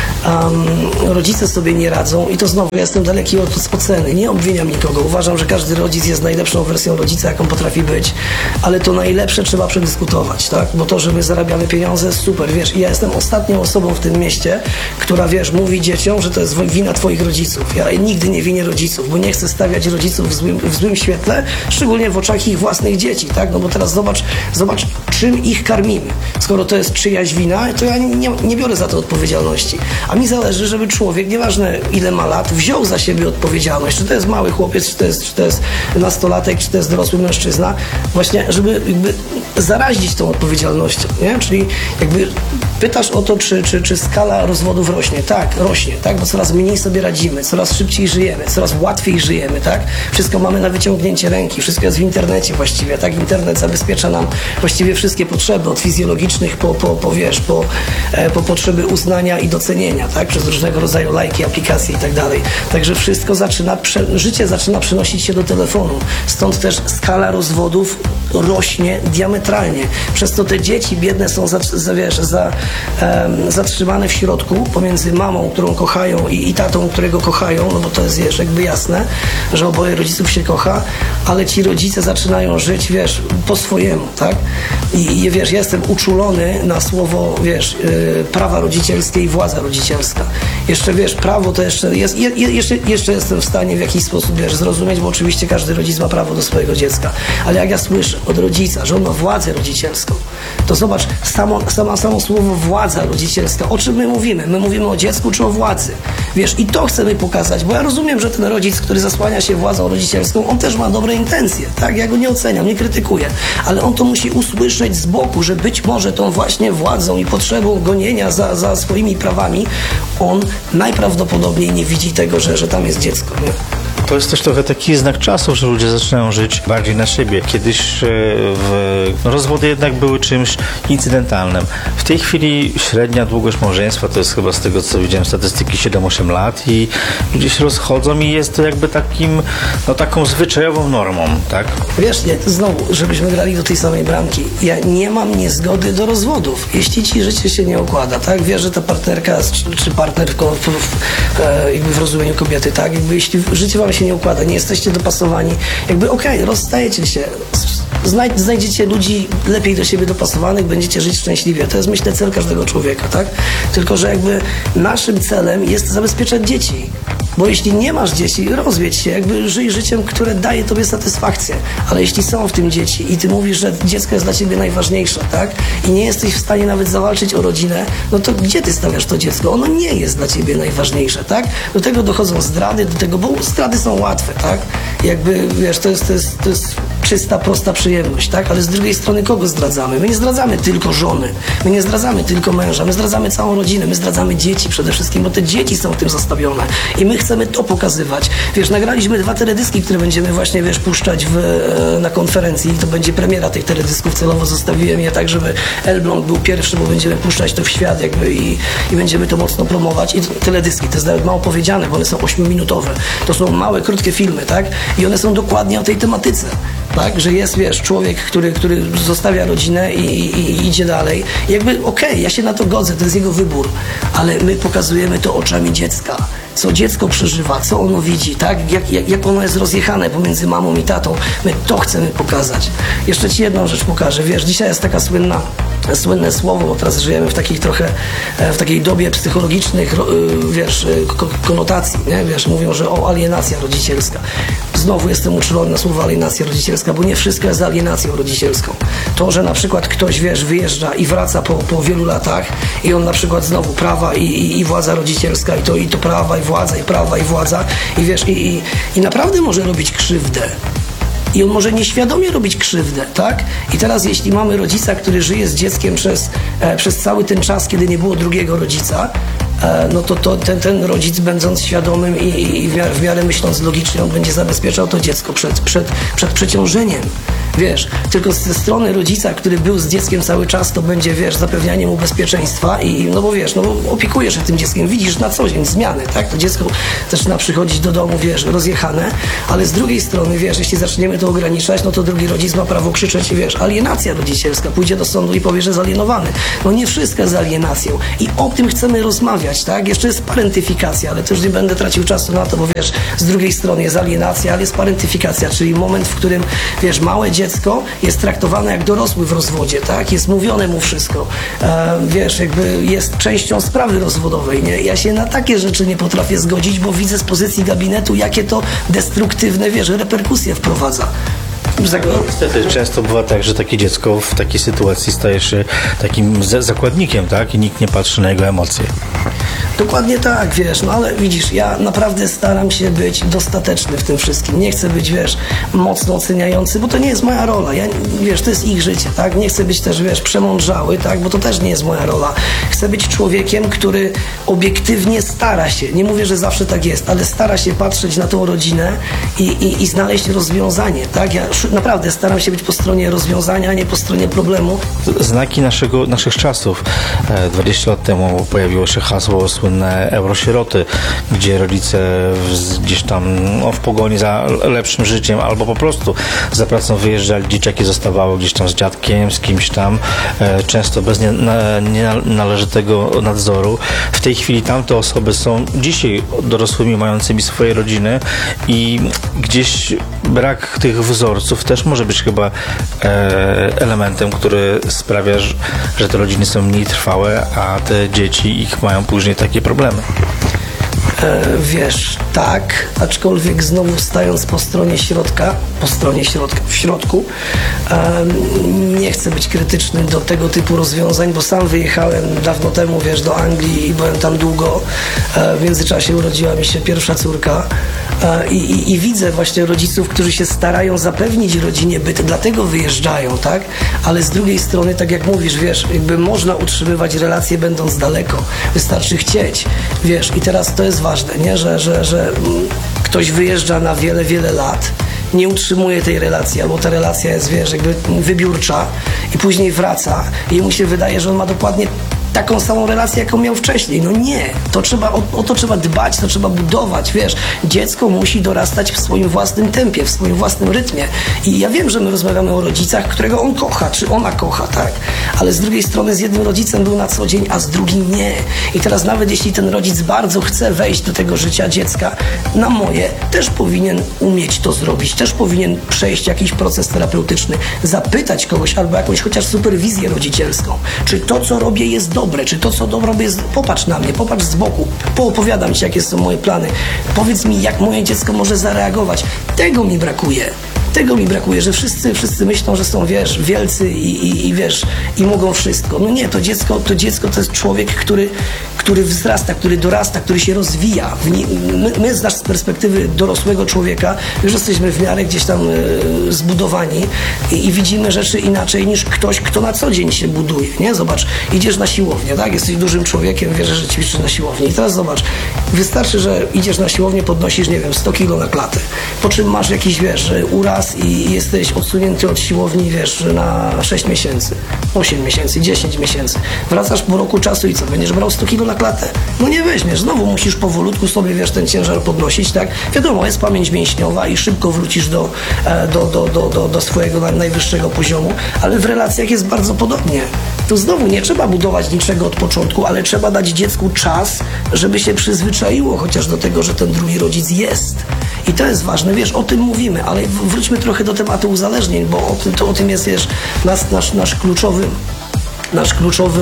Rodzice sobie nie radzą i to znowu, ja jestem daleki od oceny, nie obwiniam nikogo, uważam, że każdy rodzic jest najlepszą wersją rodzica, jaką potrafi być, ale to najlepsze trzeba przedyskutować, tak? Bo to, że my zarabiamy pieniądze, super, wiesz, i ja jestem ostatnią osobą w tym mieście, która, wiesz, mówi dzieciom, że to jest wina twoich rodziców. Ja nigdy nie winię rodziców, bo nie chcę stawiać rodziców w złym świetle, szczególnie w oczach ich własnych dzieci, tak? No bo teraz zobacz, czym ich karmimy. Skoro to jest czyjaś wina, to ja nie biorę za to odpowiedzialności. A mi zależy, żeby człowiek, nieważne ile ma lat, wziął za siebie odpowiedzialność. Czy to jest mały chłopiec, czy to jest nastolatek, czy to jest dorosły mężczyzna. Właśnie, żeby jakby zarazić tą odpowiedzialnością, nie? Czyli jakby pytasz o to, czy skala rozwodów rośnie. Tak, rośnie, tak? Bo coraz mniej sobie radzimy, coraz szybciej żyjemy, coraz łatwiej żyjemy, tak? Wszystko mamy na wyciągnięcie ręki, wszystko jest w internecie właściwie, tak? Internet zabezpiecza nam właściwie wszystkie potrzeby, od fizjologicznych po potrzeby uznania i docenienia, tak? Przez różnego rodzaju lajki, aplikacje i tak dalej. Także wszystko życie zaczyna przenosić się do telefonu. Stąd też skala rozwodów rośnie diametralnie. Przez to te dzieci biedne są zatrzymane w środku pomiędzy mamą, którą kochają i tatą, którego kochają, no bo to jest, wiesz, jakby jasne, że oboje rodziców się kocha, ale ci rodzice zaczynają żyć, wiesz, po swojemu, tak? I wiesz, ja jestem uczulony na słowo, wiesz, prawa rodzicielskie i władza rodzicielska. Jeszcze, wiesz, prawo to jeszcze jestem w stanie w jakiś sposób, wiesz, zrozumieć, bo oczywiście każdy rodzic ma prawo do swojego dziecka, ale jak ja słyszę od rodzica, że on ma władzę rodzicielską, to zobacz, samo słowo władza rodzicielska, o czym my mówimy? My mówimy o dziecku czy o władzy? Wiesz, i to chcemy pokazać, bo ja rozumiem, że ten rodzic, który zasłania się władzą rodzicielską, on też ma dobre intencje, tak? Ja go nie oceniam, nie krytykuję, ale on to musi usłyszeć z boku, że być może tą właśnie władzą i potrzebą gonienia za swoimi prawami, on najprawdopodobniej nie widzi tego, że tam jest dziecko, nie? To jest też trochę taki znak czasu, że ludzie zaczynają żyć bardziej na siebie. Kiedyś rozwody jednak były czymś incydentalnym. W tej chwili średnia długość małżeństwa to jest chyba, z tego co widziałem statystyki, 7-8 lat i ludzie się rozchodzą i jest to jakby taką zwyczajową normą, tak? Wiesz, nie, znowu, żebyśmy grali do tej samej bramki. Ja nie mam niezgody do rozwodów. Jeśli ci życie się nie układa, tak? Wiesz, że ta partnerka czy partner jakby w rozumieniu kobiety, tak? Jakby jeśli życie wam się nie układa, nie jesteście dopasowani, jakby okej, rozstajecie się, znajdziecie ludzi lepiej do siebie dopasowanych, będziecie żyć szczęśliwie. To jest, myślę, cel każdego człowieka, tak? Tylko że jakby naszym celem jest zabezpieczać dzieci. Bo jeśli nie masz dzieci, rozwiedź się, jakby żyj życiem, które daje tobie satysfakcję. Ale jeśli są w tym dzieci i ty mówisz, że dziecko jest dla ciebie najważniejsze, tak? I nie jesteś w stanie nawet zawalczyć o rodzinę, no to gdzie ty stawiasz to dziecko? Ono nie jest dla ciebie najważniejsze, tak? Do tego dochodzą zdrady, bo zdrady są łatwe, tak? Jakby, wiesz, to jest czysta, prosta przyjemność, tak? Ale z drugiej strony kogo zdradzamy? My nie zdradzamy tylko żony, my nie zdradzamy tylko męża, my zdradzamy całą rodzinę, my zdradzamy dzieci przede wszystkim, bo te dzieci są tym zastawione i my chcemy to pokazywać. Wiesz, nagraliśmy 2 teledyski, które będziemy właśnie, wiesz, puszczać na konferencji i to będzie premiera tych teledysków. Celowo zostawiłem je tak, żeby Elbląg był pierwszy, bo będziemy puszczać to w świat jakby i będziemy to mocno promować. I teledyski, to jest nawet mało powiedziane, bo one są 8-minutowe. To są małe, krótkie filmy, tak? I one są dokładnie o tej tematyce. Tak, że jest, wiesz, człowiek, który zostawia rodzinę i idzie dalej. I jakby okej, ja się na to godzę, to jest jego wybór, ale my pokazujemy to oczami dziecka. Co dziecko przeżywa, co ono widzi, tak? Jak ono jest rozjechane pomiędzy mamą i tatą. My to chcemy pokazać. Jeszcze ci jedną rzecz pokażę. Wiesz, dzisiaj jest taka słynne słowo, bo teraz żyjemy w takiej dobie psychologicznych, wiesz, konotacji, nie? Wiesz, mówią, że alienacja rodzicielska. Znowu jestem uczulony na słowo alienacja rodzicielska, bo nie wszystko jest alienacją rodzicielską. To, że na przykład ktoś, wiesz, wyjeżdża i wraca po wielu latach i on na przykład znowu prawa i władza rodzicielska i to prawa i władza i prawa i władza i wiesz, i naprawdę może robić krzywdę. i on może nieświadomie robić krzywdę, tak? I teraz jeśli mamy rodzica, który żyje z dzieckiem przez cały ten czas, kiedy nie było drugiego rodzica, no to ten rodzic, będąc świadomym i w miarę myśląc logicznie, on będzie zabezpieczał to dziecko przed przeciążeniem. Wiesz, tylko ze strony rodzica, który był z dzieckiem cały czas, to będzie, wiesz, zapewnianie mu bezpieczeństwa no bo wiesz, no bo opiekujesz się tym dzieckiem, widzisz na co dzień zmiany, tak? To dziecko zaczyna przychodzić do domu, wiesz, rozjechane, ale z drugiej strony, wiesz, jeśli zaczniemy to ograniczać, no to drugi rodzic ma prawo krzyczeć, wiesz, alienacja rodzicielska, pójdzie do sądu i powie, że jest alienowany. No nie wszystko jest alienacją i o tym chcemy rozmawiać, tak? Jeszcze jest parentyfikacja, ale też nie będę tracił czasu na to, bo wiesz, z drugiej strony jest alienacja, ale jest parentyfikacja, czyli moment, w którym, wiesz, małe dziecko jest traktowane jak dorosły w rozwodzie, tak? Jest mówione mu wszystko. Wiesz, jakby jest częścią sprawy rozwodowej, nie? Ja się na takie rzeczy nie potrafię zgodzić, bo widzę z pozycji gabinetu, jakie to destruktywne, wiesz, reperkusje wprowadza. Niestety często bywa tak, że takie dziecko w takiej sytuacji staje się takim zakładnikiem, tak? I nikt nie patrzy na jego emocje. Dokładnie tak, wiesz, no ale widzisz, ja naprawdę staram się być dostateczny w tym wszystkim. Nie chcę być, wiesz, mocno oceniający, bo to nie jest moja rola. Wiesz, to jest ich życie, tak? Nie chcę być też, wiesz, przemądrzały, tak? Bo to też nie jest moja rola. Chcę być człowiekiem, który obiektywnie stara się, nie mówię, że zawsze tak jest, ale stara się patrzeć na tą rodzinę i znaleźć rozwiązanie, tak? Ja naprawdę staram się być po stronie rozwiązania, a nie po stronie problemu. Znaki naszych czasów. 20 lat temu pojawiło się hasło słynne eurosieroty, gdzie rodzice gdzieś tam w pogoni za lepszym życiem albo po prostu za pracą wyjeżdżali, dzieciaki zostawały gdzieś tam z dziadkiem, z kimś tam, często bez nienależytego nadzoru. W tej chwili tamte osoby są dzisiaj dorosłymi, mającymi swoje rodziny i gdzieś brak tych wzorców też może być chyba elementem, który sprawia, że te rodziny są mniej trwałe, a te dzieci ich mają później takie problemy. Wiesz, tak, aczkolwiek znowu stając po stronie środka, w środku, nie chcę być krytyczny do tego typu rozwiązań, bo sam wyjechałem dawno temu, wiesz, do Anglii i byłem tam długo. W międzyczasie urodziła mi się pierwsza córka i widzę właśnie rodziców, którzy się starają zapewnić rodzinie byt, dlatego wyjeżdżają, tak? Ale z drugiej strony, tak jak mówisz, wiesz, jakby można utrzymywać relacje będąc daleko, wystarczy chcieć, wiesz, i teraz to jest ważne, nie? Że ktoś wyjeżdża na wiele, wiele lat, nie utrzymuje tej relacji, albo ta relacja jest, wiesz, jakby wybiórcza i później wraca i mu się wydaje, że on ma dokładnie taką samą relację, jaką miał wcześniej. No nie, o to trzeba dbać, to trzeba budować, wiesz. Dziecko musi dorastać w swoim własnym tempie, w swoim własnym rytmie. I ja wiem, że my rozmawiamy o rodzicach, którego on kocha, czy ona kocha, tak? Ale z drugiej strony z jednym rodzicem był na co dzień, a z drugim nie. I teraz nawet jeśli ten rodzic bardzo chce wejść do tego życia dziecka, na moje też powinien umieć to zrobić, też powinien przejść jakiś proces terapeutyczny, zapytać kogoś albo jakąś chociaż superwizję rodzicielską, czy to, co robię, jest dobre, czy to, co robię, jest... Popatrz na mnie, popatrz z boku, poopowiadam ci, jakie są moje plany, powiedz mi, jak moje dziecko może zareagować. Tego mi brakuje, że wszyscy myślą, że są, wiesz, wielcy i wiesz, i mogą wszystko. No nie, to dziecko to jest człowiek, który wzrasta, który dorasta, który się rozwija. My z perspektywy dorosłego człowieka już jesteśmy w miarę gdzieś tam zbudowani i widzimy rzeczy inaczej niż ktoś, kto na co dzień się buduje, nie? Zobacz, idziesz na siłownię, tak? Jesteś dużym człowiekiem, wiesz, że ćwiczysz na siłowni. I teraz zobacz, wystarczy, że idziesz na siłownię, podnosisz, nie wiem, 100 kilo na klatę, po czym masz jakiś, wiesz, uraz i jesteś odsunięty od siłowni, wiesz, na 6 miesięcy, 8 miesięcy, 10 miesięcy. Wracasz po roku czasu i co? Będziesz brał 100 kilo na klatę? No nie weźmiesz, znowu musisz powolutku sobie, wiesz, ten ciężar podnosić, tak? Wiadomo, jest pamięć mięśniowa i szybko wrócisz do swojego najwyższego poziomu, ale w relacjach jest bardzo podobnie. Tu znowu nie trzeba budować niczego od początku, ale trzeba dać dziecku czas, żeby się przyzwyczaiło chociaż do tego, że ten drugi rodzic jest. I to jest ważne, wiesz, o tym mówimy, ale wróćmy trochę do tematu uzależnień, bo o tym jest, wiesz, nasz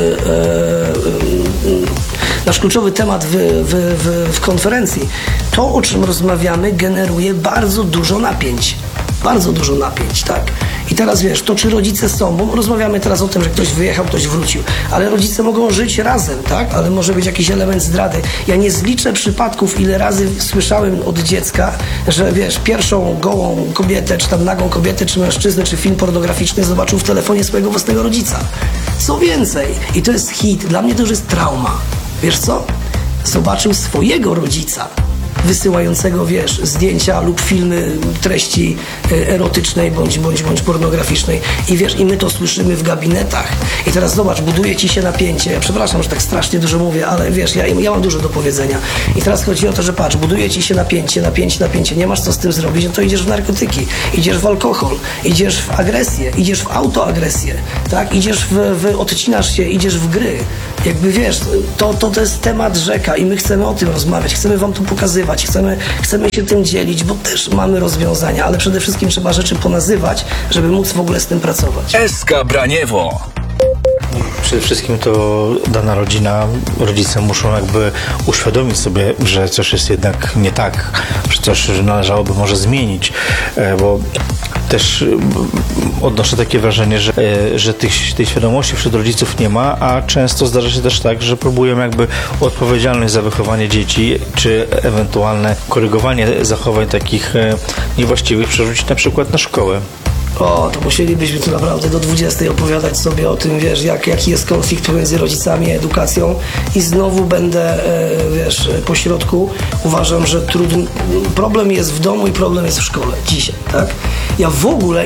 kluczowy temat w konferencji. To, o czym rozmawiamy, generuje bardzo dużo napięć. Bardzo dużo napięć, tak? I teraz wiesz, to czy rodzice są, bo rozmawiamy teraz o tym, że ktoś wyjechał, ktoś wrócił, ale rodzice mogą żyć razem, tak? Ale może być jakiś element zdrady. Ja nie zliczę przypadków, ile razy słyszałem od dziecka, że wiesz, pierwszą gołą kobietę, czy tam nagą kobietę, czy mężczyznę, czy film pornograficzny zobaczył w telefonie swojego własnego rodzica. Co więcej, i to jest hit, dla mnie to już jest trauma. Wiesz co? Zobaczył swojego rodzica wysyłającego, wiesz, zdjęcia lub filmy treści erotycznej bądź pornograficznej i wiesz, i my to słyszymy w gabinetach. I teraz zobacz, buduje ci się napięcie. Przepraszam, że tak strasznie dużo mówię, ale wiesz, ja mam dużo do powiedzenia. I teraz chodzi o to, że patrz, buduje ci się napięcie, nie masz co z tym zrobić, no to idziesz w narkotyki, idziesz w alkohol, idziesz w agresję, idziesz w autoagresję, tak? Idziesz odcinasz się, idziesz w gry. Jakby wiesz, to jest temat rzeka i my chcemy o tym rozmawiać, chcemy wam to pokazywać, chcemy się tym dzielić, bo też mamy rozwiązania, ale przede wszystkim trzeba rzeczy ponazywać, żeby móc w ogóle z tym pracować. SK Braniewo. Przede wszystkim to dana rodzina, rodzice muszą jakby uświadomić sobie, że coś jest jednak nie tak, że coś należałoby może zmienić, bo też odnoszę takie wrażenie, że tej świadomości wśród rodziców nie ma, a często zdarza się też tak, że próbują jakby odpowiedzialność za wychowanie dzieci, czy ewentualne korygowanie zachowań takich niewłaściwych przerzucić na przykład na szkołę. O, to musielibyśmy tu naprawdę do 20 opowiadać sobie o tym, wiesz, jaki jest konflikt pomiędzy rodzicami a edukacją i znowu będę, wiesz, po środku. Uważam, że problem jest w domu i problem jest w szkole dzisiaj, tak? Ja w ogóle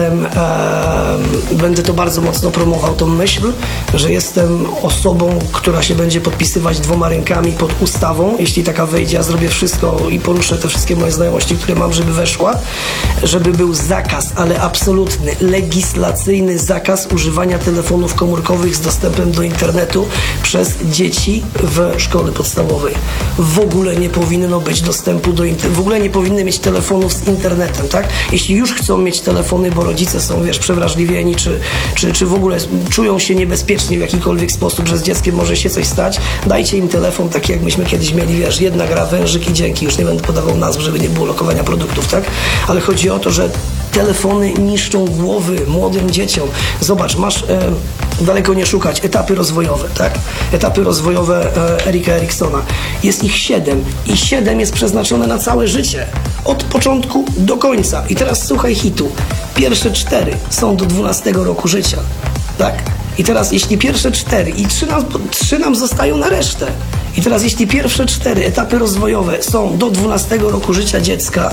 będę to bardzo mocno promował, tą myśl, że jestem osobą, która się będzie podpisywać 2 rękami pod ustawą, jeśli taka wejdzie, ja zrobię wszystko i poruszę te wszystkie moje znajomości, które mam, żeby weszła, żeby był zakaz, ale absolutny, legislacyjny zakaz używania telefonów komórkowych z dostępem do internetu przez dzieci w szkole podstawowej. W ogóle nie powinno być dostępu do internetu, w ogóle nie powinny mieć telefonów z internetem, tak? Jeśli już chcą mieć telefony, bo rodzice są, wiesz, przewrażliwieni, czy w ogóle czują się niebezpiecznie w jakikolwiek sposób, że z dzieckiem może się coś stać, dajcie im telefon, taki jak myśmy kiedyś mieli, wiesz, jedna gra, wężyk i dzięki, już nie będę podawał nazw, żeby nie było lokowania produktów, tak? Ale chodzi o to, że telefony niszczą głowy młodym dzieciom. Zobacz, masz, daleko nie szukać, etapy rozwojowe, tak? Etapy rozwojowe Erika Eriksona. Jest ich 7 i 7 jest przeznaczone na całe życie. Od początku do końca. I teraz słuchaj hitu. Pierwsze 4 są do 12 roku życia, tak? I teraz jeśli pierwsze 4 i 3 nam zostają na resztę. I teraz jeśli pierwsze 4 etapy rozwojowe są do 12 roku życia dziecka,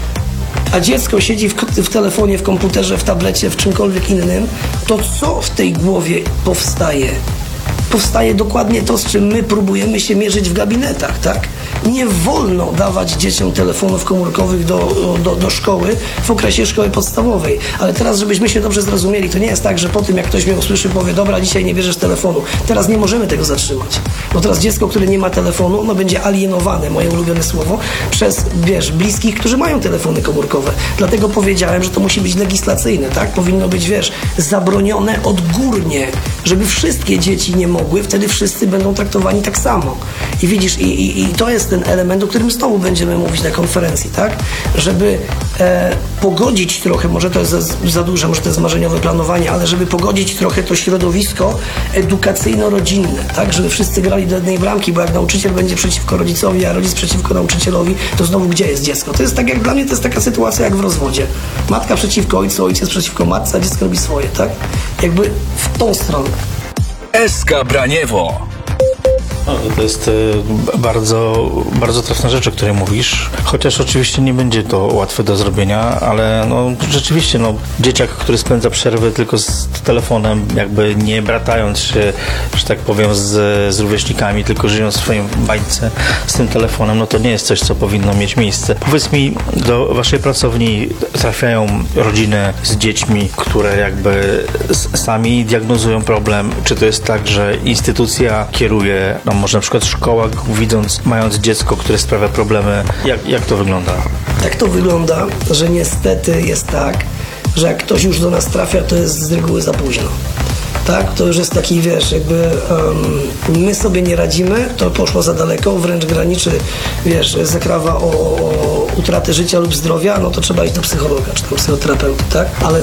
a dziecko siedzi w telefonie, w komputerze, w tablecie, w czymkolwiek innym, to co w tej głowie powstaje? Powstaje dokładnie to, z czym my próbujemy się mierzyć w gabinetach, tak? Nie wolno dawać dzieciom telefonów komórkowych do szkoły w okresie szkoły podstawowej. Ale teraz, żebyśmy się dobrze zrozumieli, to nie jest tak, że po tym, jak ktoś mnie usłyszy, powie, dobra, dzisiaj nie bierzesz telefonu. Teraz nie możemy tego zatrzymać. Bo teraz dziecko, które nie ma telefonu, ono będzie alienowane, moje ulubione słowo, przez, wiesz, bliskich, którzy mają telefony komórkowe. Dlatego powiedziałem, że to musi być legislacyjne, tak? Powinno być, wiesz, zabronione odgórnie, żeby wszystkie dzieci nie mogły, wtedy wszyscy będą traktowani tak samo. I widzisz, i to jest ten element, o którym znowu będziemy mówić na konferencji, tak? Żeby pogodzić trochę, może to jest za duże, może to jest marzeniowe planowanie, ale żeby pogodzić trochę to środowisko edukacyjno-rodzinne, tak? Żeby wszyscy grali do jednej bramki, bo jak nauczyciel będzie przeciwko rodzicowi, a rodzic przeciwko nauczycielowi, to znowu gdzie jest dziecko? To jest tak, jak dla mnie to jest taka sytuacja jak w rozwodzie. Matka przeciwko ojcu, ojciec przeciwko matce, a dziecko robi swoje, tak? Jakby w tą stronę. SK Braniewo. No, to jest bardzo, bardzo trafna rzecz, o której mówisz, chociaż oczywiście nie będzie to łatwe do zrobienia, ale no, rzeczywiście dzieciak, który spędza przerwy tylko z telefonem, jakby nie bratając się, że tak powiem, z rówieśnikami, tylko żyjąc w swoim bańce z tym telefonem, no to nie jest coś, co powinno mieć miejsce. Powiedz mi, do waszej pracowni trafiają rodziny z dziećmi, które jakby sami diagnozują problem, czy to jest tak, że instytucja kieruje, może na przykład szkoła, mając dziecko, które sprawia problemy. Jak to wygląda? Tak to wygląda, że niestety jest tak, że jak ktoś już do nas trafia, to jest z reguły za późno. tak? To już jest taki, wiesz, jakby my sobie nie radzimy, to poszło za daleko, wręcz graniczy, wiesz, zakrawa o utratę życia lub zdrowia, no to trzeba iść do psychologa, czy tam psychoterapeuty, tak? Ale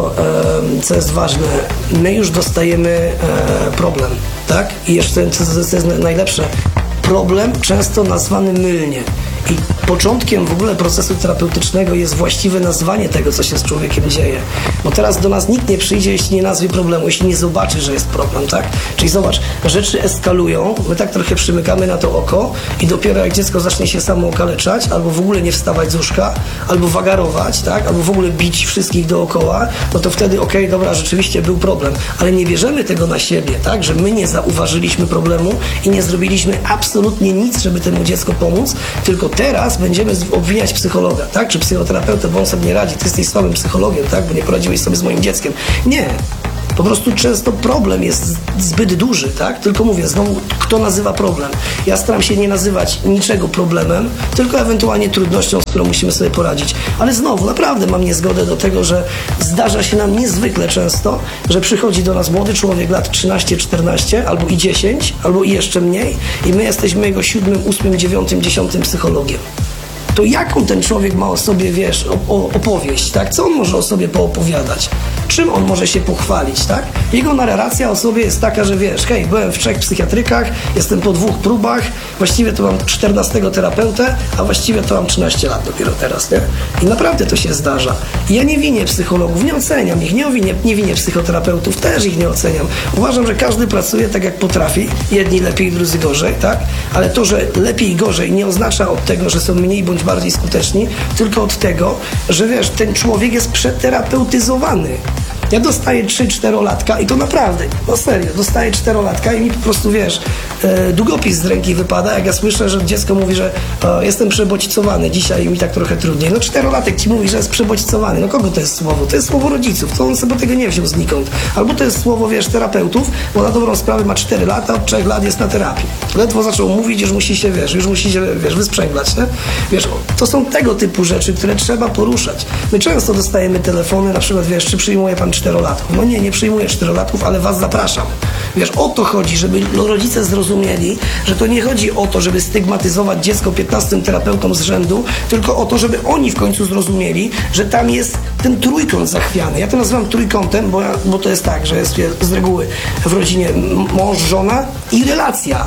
co jest ważne, my już dostajemy problem, tak? I jeszcze, co jest najlepsze, problem często nazwany mylnie. I początkiem w ogóle procesu terapeutycznego jest właściwe nazwanie tego, co się z człowiekiem dzieje. Bo teraz do nas nikt nie przyjdzie, jeśli nie nazwie problemu, jeśli nie zobaczy, że jest problem, tak? Czyli zobacz, rzeczy eskalują, my tak trochę przymykamy na to oko i dopiero jak dziecko zacznie się samo okaleczać, albo w ogóle nie wstawać z łóżka, albo wagarować, tak? Albo w ogóle bić wszystkich dookoła, no to wtedy okej, dobra, rzeczywiście był problem. Ale nie bierzemy tego na siebie, tak? Że my nie zauważyliśmy problemu i nie zrobiliśmy absolutnie nic, żeby temu dziecku pomóc, tylko teraz będziemy obwiniać psychologa, tak? Czy psychoterapeutę, bo on sobie nie radzi, ty jesteś słabym psychologiem, tak? Bo nie poradziłeś sobie z moim dzieckiem. Nie. Po prostu często problem jest zbyt duży, tak? Tylko mówię, znowu, kto nazywa problem? Ja staram się nie nazywać niczego problemem, tylko ewentualnie trudnością, z którą musimy sobie poradzić. Ale znowu, naprawdę mam niezgodę do tego, że zdarza się nam niezwykle często, że przychodzi do nas młody człowiek lat 13, 14, albo i 10, albo i jeszcze mniej i my jesteśmy jego 7, 8, 9, 10 psychologiem. To jaką ten człowiek ma o sobie, wiesz, opowieść, tak? Co on może o sobie poopowiadać? Czym on może się pochwalić, tak? Jego narracja o sobie jest taka, że wiesz, hej, byłem w 3 psychiatrykach, jestem po 2 próbach, właściwie to mam 14 terapeutę, a właściwie to mam 13 lat dopiero teraz, nie? I naprawdę to się zdarza. I ja nie winię psychologów, nie oceniam ich, nie winię psychoterapeutów, też ich nie oceniam. Uważam, że każdy pracuje tak, jak potrafi, jedni lepiej, drudzy gorzej, tak? Ale to, że lepiej i gorzej nie oznacza od tego, że są mniej bądź bardziej skuteczni, tylko od tego, że wiesz, ten człowiek jest przeterapeutyzowany. Ja dostaję 3-4-latka i to naprawdę, no serio, dostaję 4-latka i mi po prostu, wiesz, długopis z ręki wypada, jak ja słyszę, że dziecko mówi, że jestem przebodźcowany dzisiaj i mi tak trochę trudniej. No 4-latek ci mówi, że jest przebodźcowany. No kogo to jest słowo? To jest słowo rodziców, to on sobie tego nie wziął znikąd. Albo to jest słowo, wiesz, terapeutów, bo na dobrą sprawę ma 4 lata, od 3 lat jest na terapii. Ledwo zaczął mówić, już musi się, wiesz, wysprzęglać, nie? Wiesz, to są tego typu rzeczy, które trzeba poruszać. My często dostajemy telefony, na przykład, wiesz, czy przyjmuje pan 4-latków? No nie przyjmuję 4-latków, ale was zapraszam. Wiesz, o to chodzi, żeby rodzice zrozumieli, że to nie chodzi o to, żeby stygmatyzować dziecko 15 terapeutom z rzędu, tylko o to, żeby oni w końcu zrozumieli, że tam jest ten trójkąt zachwiany. Ja to nazywam trójkątem, bo to jest tak, że jest z reguły w rodzinie mąż, żona i relacja.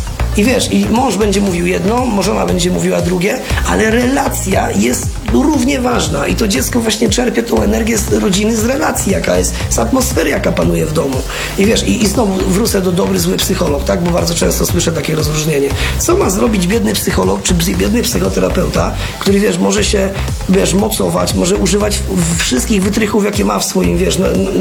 I wiesz, i mąż będzie mówił jedno, żona będzie mówiła drugie, ale relacja jest równie ważna i to dziecko właśnie czerpie tą energię z rodziny, z relacji, jaka jest, z atmosfery, jaka panuje w domu. I wiesz, i znowu wrócę do dobry, zły psycholog, tak, bo bardzo często słyszę takie rozróżnienie. Co ma zrobić biedny psycholog, czy biedny psychoterapeuta, który, wiesz, może się, wiesz, mocować, może używać wszystkich wytrychów, jakie ma w swoim, wiesz,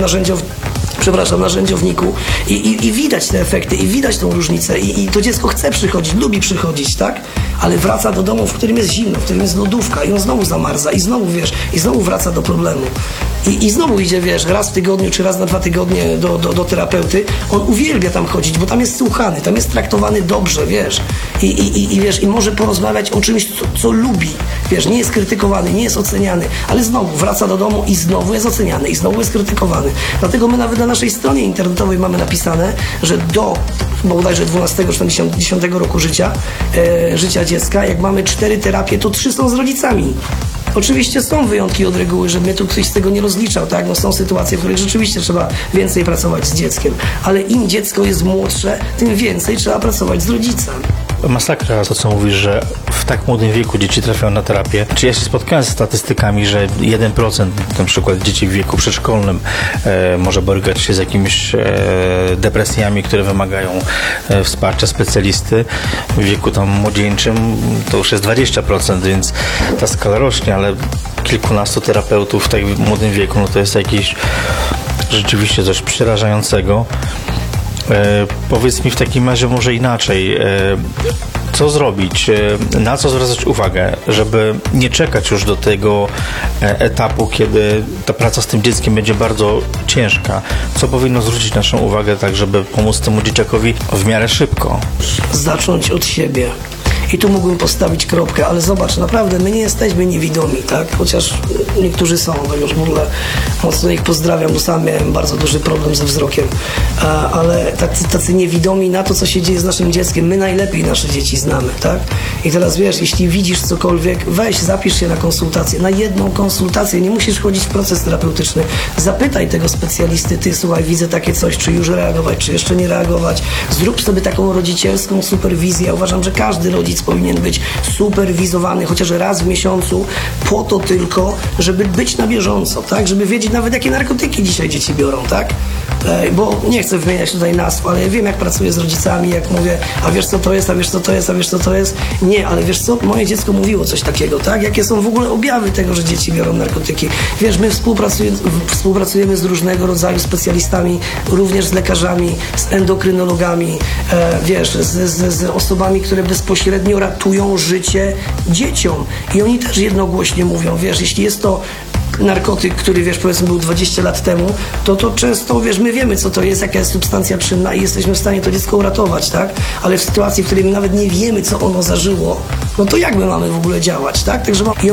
narzędziowniku i widać te efekty, i widać tą różnicę i to dziecko chce przychodzić, lubi przychodzić, tak? Ale wraca do domu, w którym jest zimno, w którym jest lodówka i on znowu zamarza i znowu, wiesz, i znowu wraca do problemu. I znowu idzie, wiesz, raz w tygodniu czy raz na 2 tygodnie do terapeuty. On uwielbia tam chodzić, bo tam jest słuchany, tam jest traktowany dobrze, wiesz. I wiesz, i może porozmawiać o czymś, co lubi. Wiesz, nie jest krytykowany, nie jest oceniany, ale znowu wraca do domu i znowu jest oceniany, i znowu jest krytykowany. Dlatego my nawet na naszej stronie internetowej mamy napisane, że do bodajże 12 czy 10 roku życia dziecka, jak mamy 4 terapie, to 3 są z rodzicami. Oczywiście są wyjątki od reguły, że mnie tu ktoś z tego nie rozliczał, tak? No są sytuacje, w których rzeczywiście trzeba więcej pracować z dzieckiem, ale im dziecko jest młodsze, tym więcej trzeba pracować z rodzicem. Masakra to, co mówisz, że w tak młodym wieku dzieci trafiają na terapię. Czy ja się spotkałem z statystykami, że 1% na przykład dzieci w wieku przedszkolnym może borykać się z jakimiś depresjami, które wymagają wsparcia specjalisty. W wieku tam młodzieńczym to już jest 20%, więc ta skala rośnie, ale kilkunastu terapeutów w tak młodym wieku, no to jest jakieś rzeczywiście coś przerażającego. Powiedz mi w takim razie może inaczej, co zrobić, na co zwracać uwagę, żeby nie czekać już do tego etapu, kiedy ta praca z tym dzieckiem będzie bardzo ciężka. Co powinno zwrócić naszą uwagę tak, żeby pomóc temu dzieciakowi w miarę szybko? Zacząć od siebie. I tu mógłbym postawić kropkę, ale zobacz, naprawdę my nie jesteśmy niewidomi, tak? Chociaż niektórzy są, bo już w ogóle mocno ich pozdrawiam, bo sam miałem bardzo duży problem ze wzrokiem, ale tacy niewidomi na to, co się dzieje z naszym dzieckiem, my najlepiej nasze dzieci znamy, tak? I teraz wiesz, jeśli widzisz cokolwiek, weź, zapisz się na konsultację, na jedną konsultację, nie musisz wchodzić w proces terapeutyczny. Zapytaj tego specjalisty, ty słuchaj, widzę takie coś, czy już reagować, czy jeszcze nie reagować. Zrób sobie taką rodzicielską superwizję. Uważam, że każdy rodzic powinien być superwizowany chociaż raz w miesiącu, po to tylko, żeby być na bieżąco, tak? Żeby wiedzieć nawet, jakie narkotyki dzisiaj dzieci biorą, tak? Bo nie chcę wymieniać tutaj nazw, ale ja wiem, jak pracuję z rodzicami, jak mówię, a wiesz co to jest, a wiesz co to jest, a wiesz co to jest. Nie, ale wiesz co, moje dziecko mówiło coś takiego, tak? Jakie są w ogóle objawy tego, że dzieci biorą narkotyki. Wiesz, my współpracujemy z różnego rodzaju specjalistami, również z lekarzami, z endokrynologami, wiesz, z osobami, które bezpośrednio ratują życie dzieciom. I oni też jednogłośnie mówią, wiesz, jeśli jest to narkotyk, który, wiesz, powiedzmy był 20 lat temu, to często, wiesz, my wiemy, co to jest, jaka jest substancja czynna i jesteśmy w stanie to dziecko uratować, tak? Ale w sytuacji, w której my nawet nie wiemy, co ono zażyło, no to jak my mamy w ogóle działać, tak? Także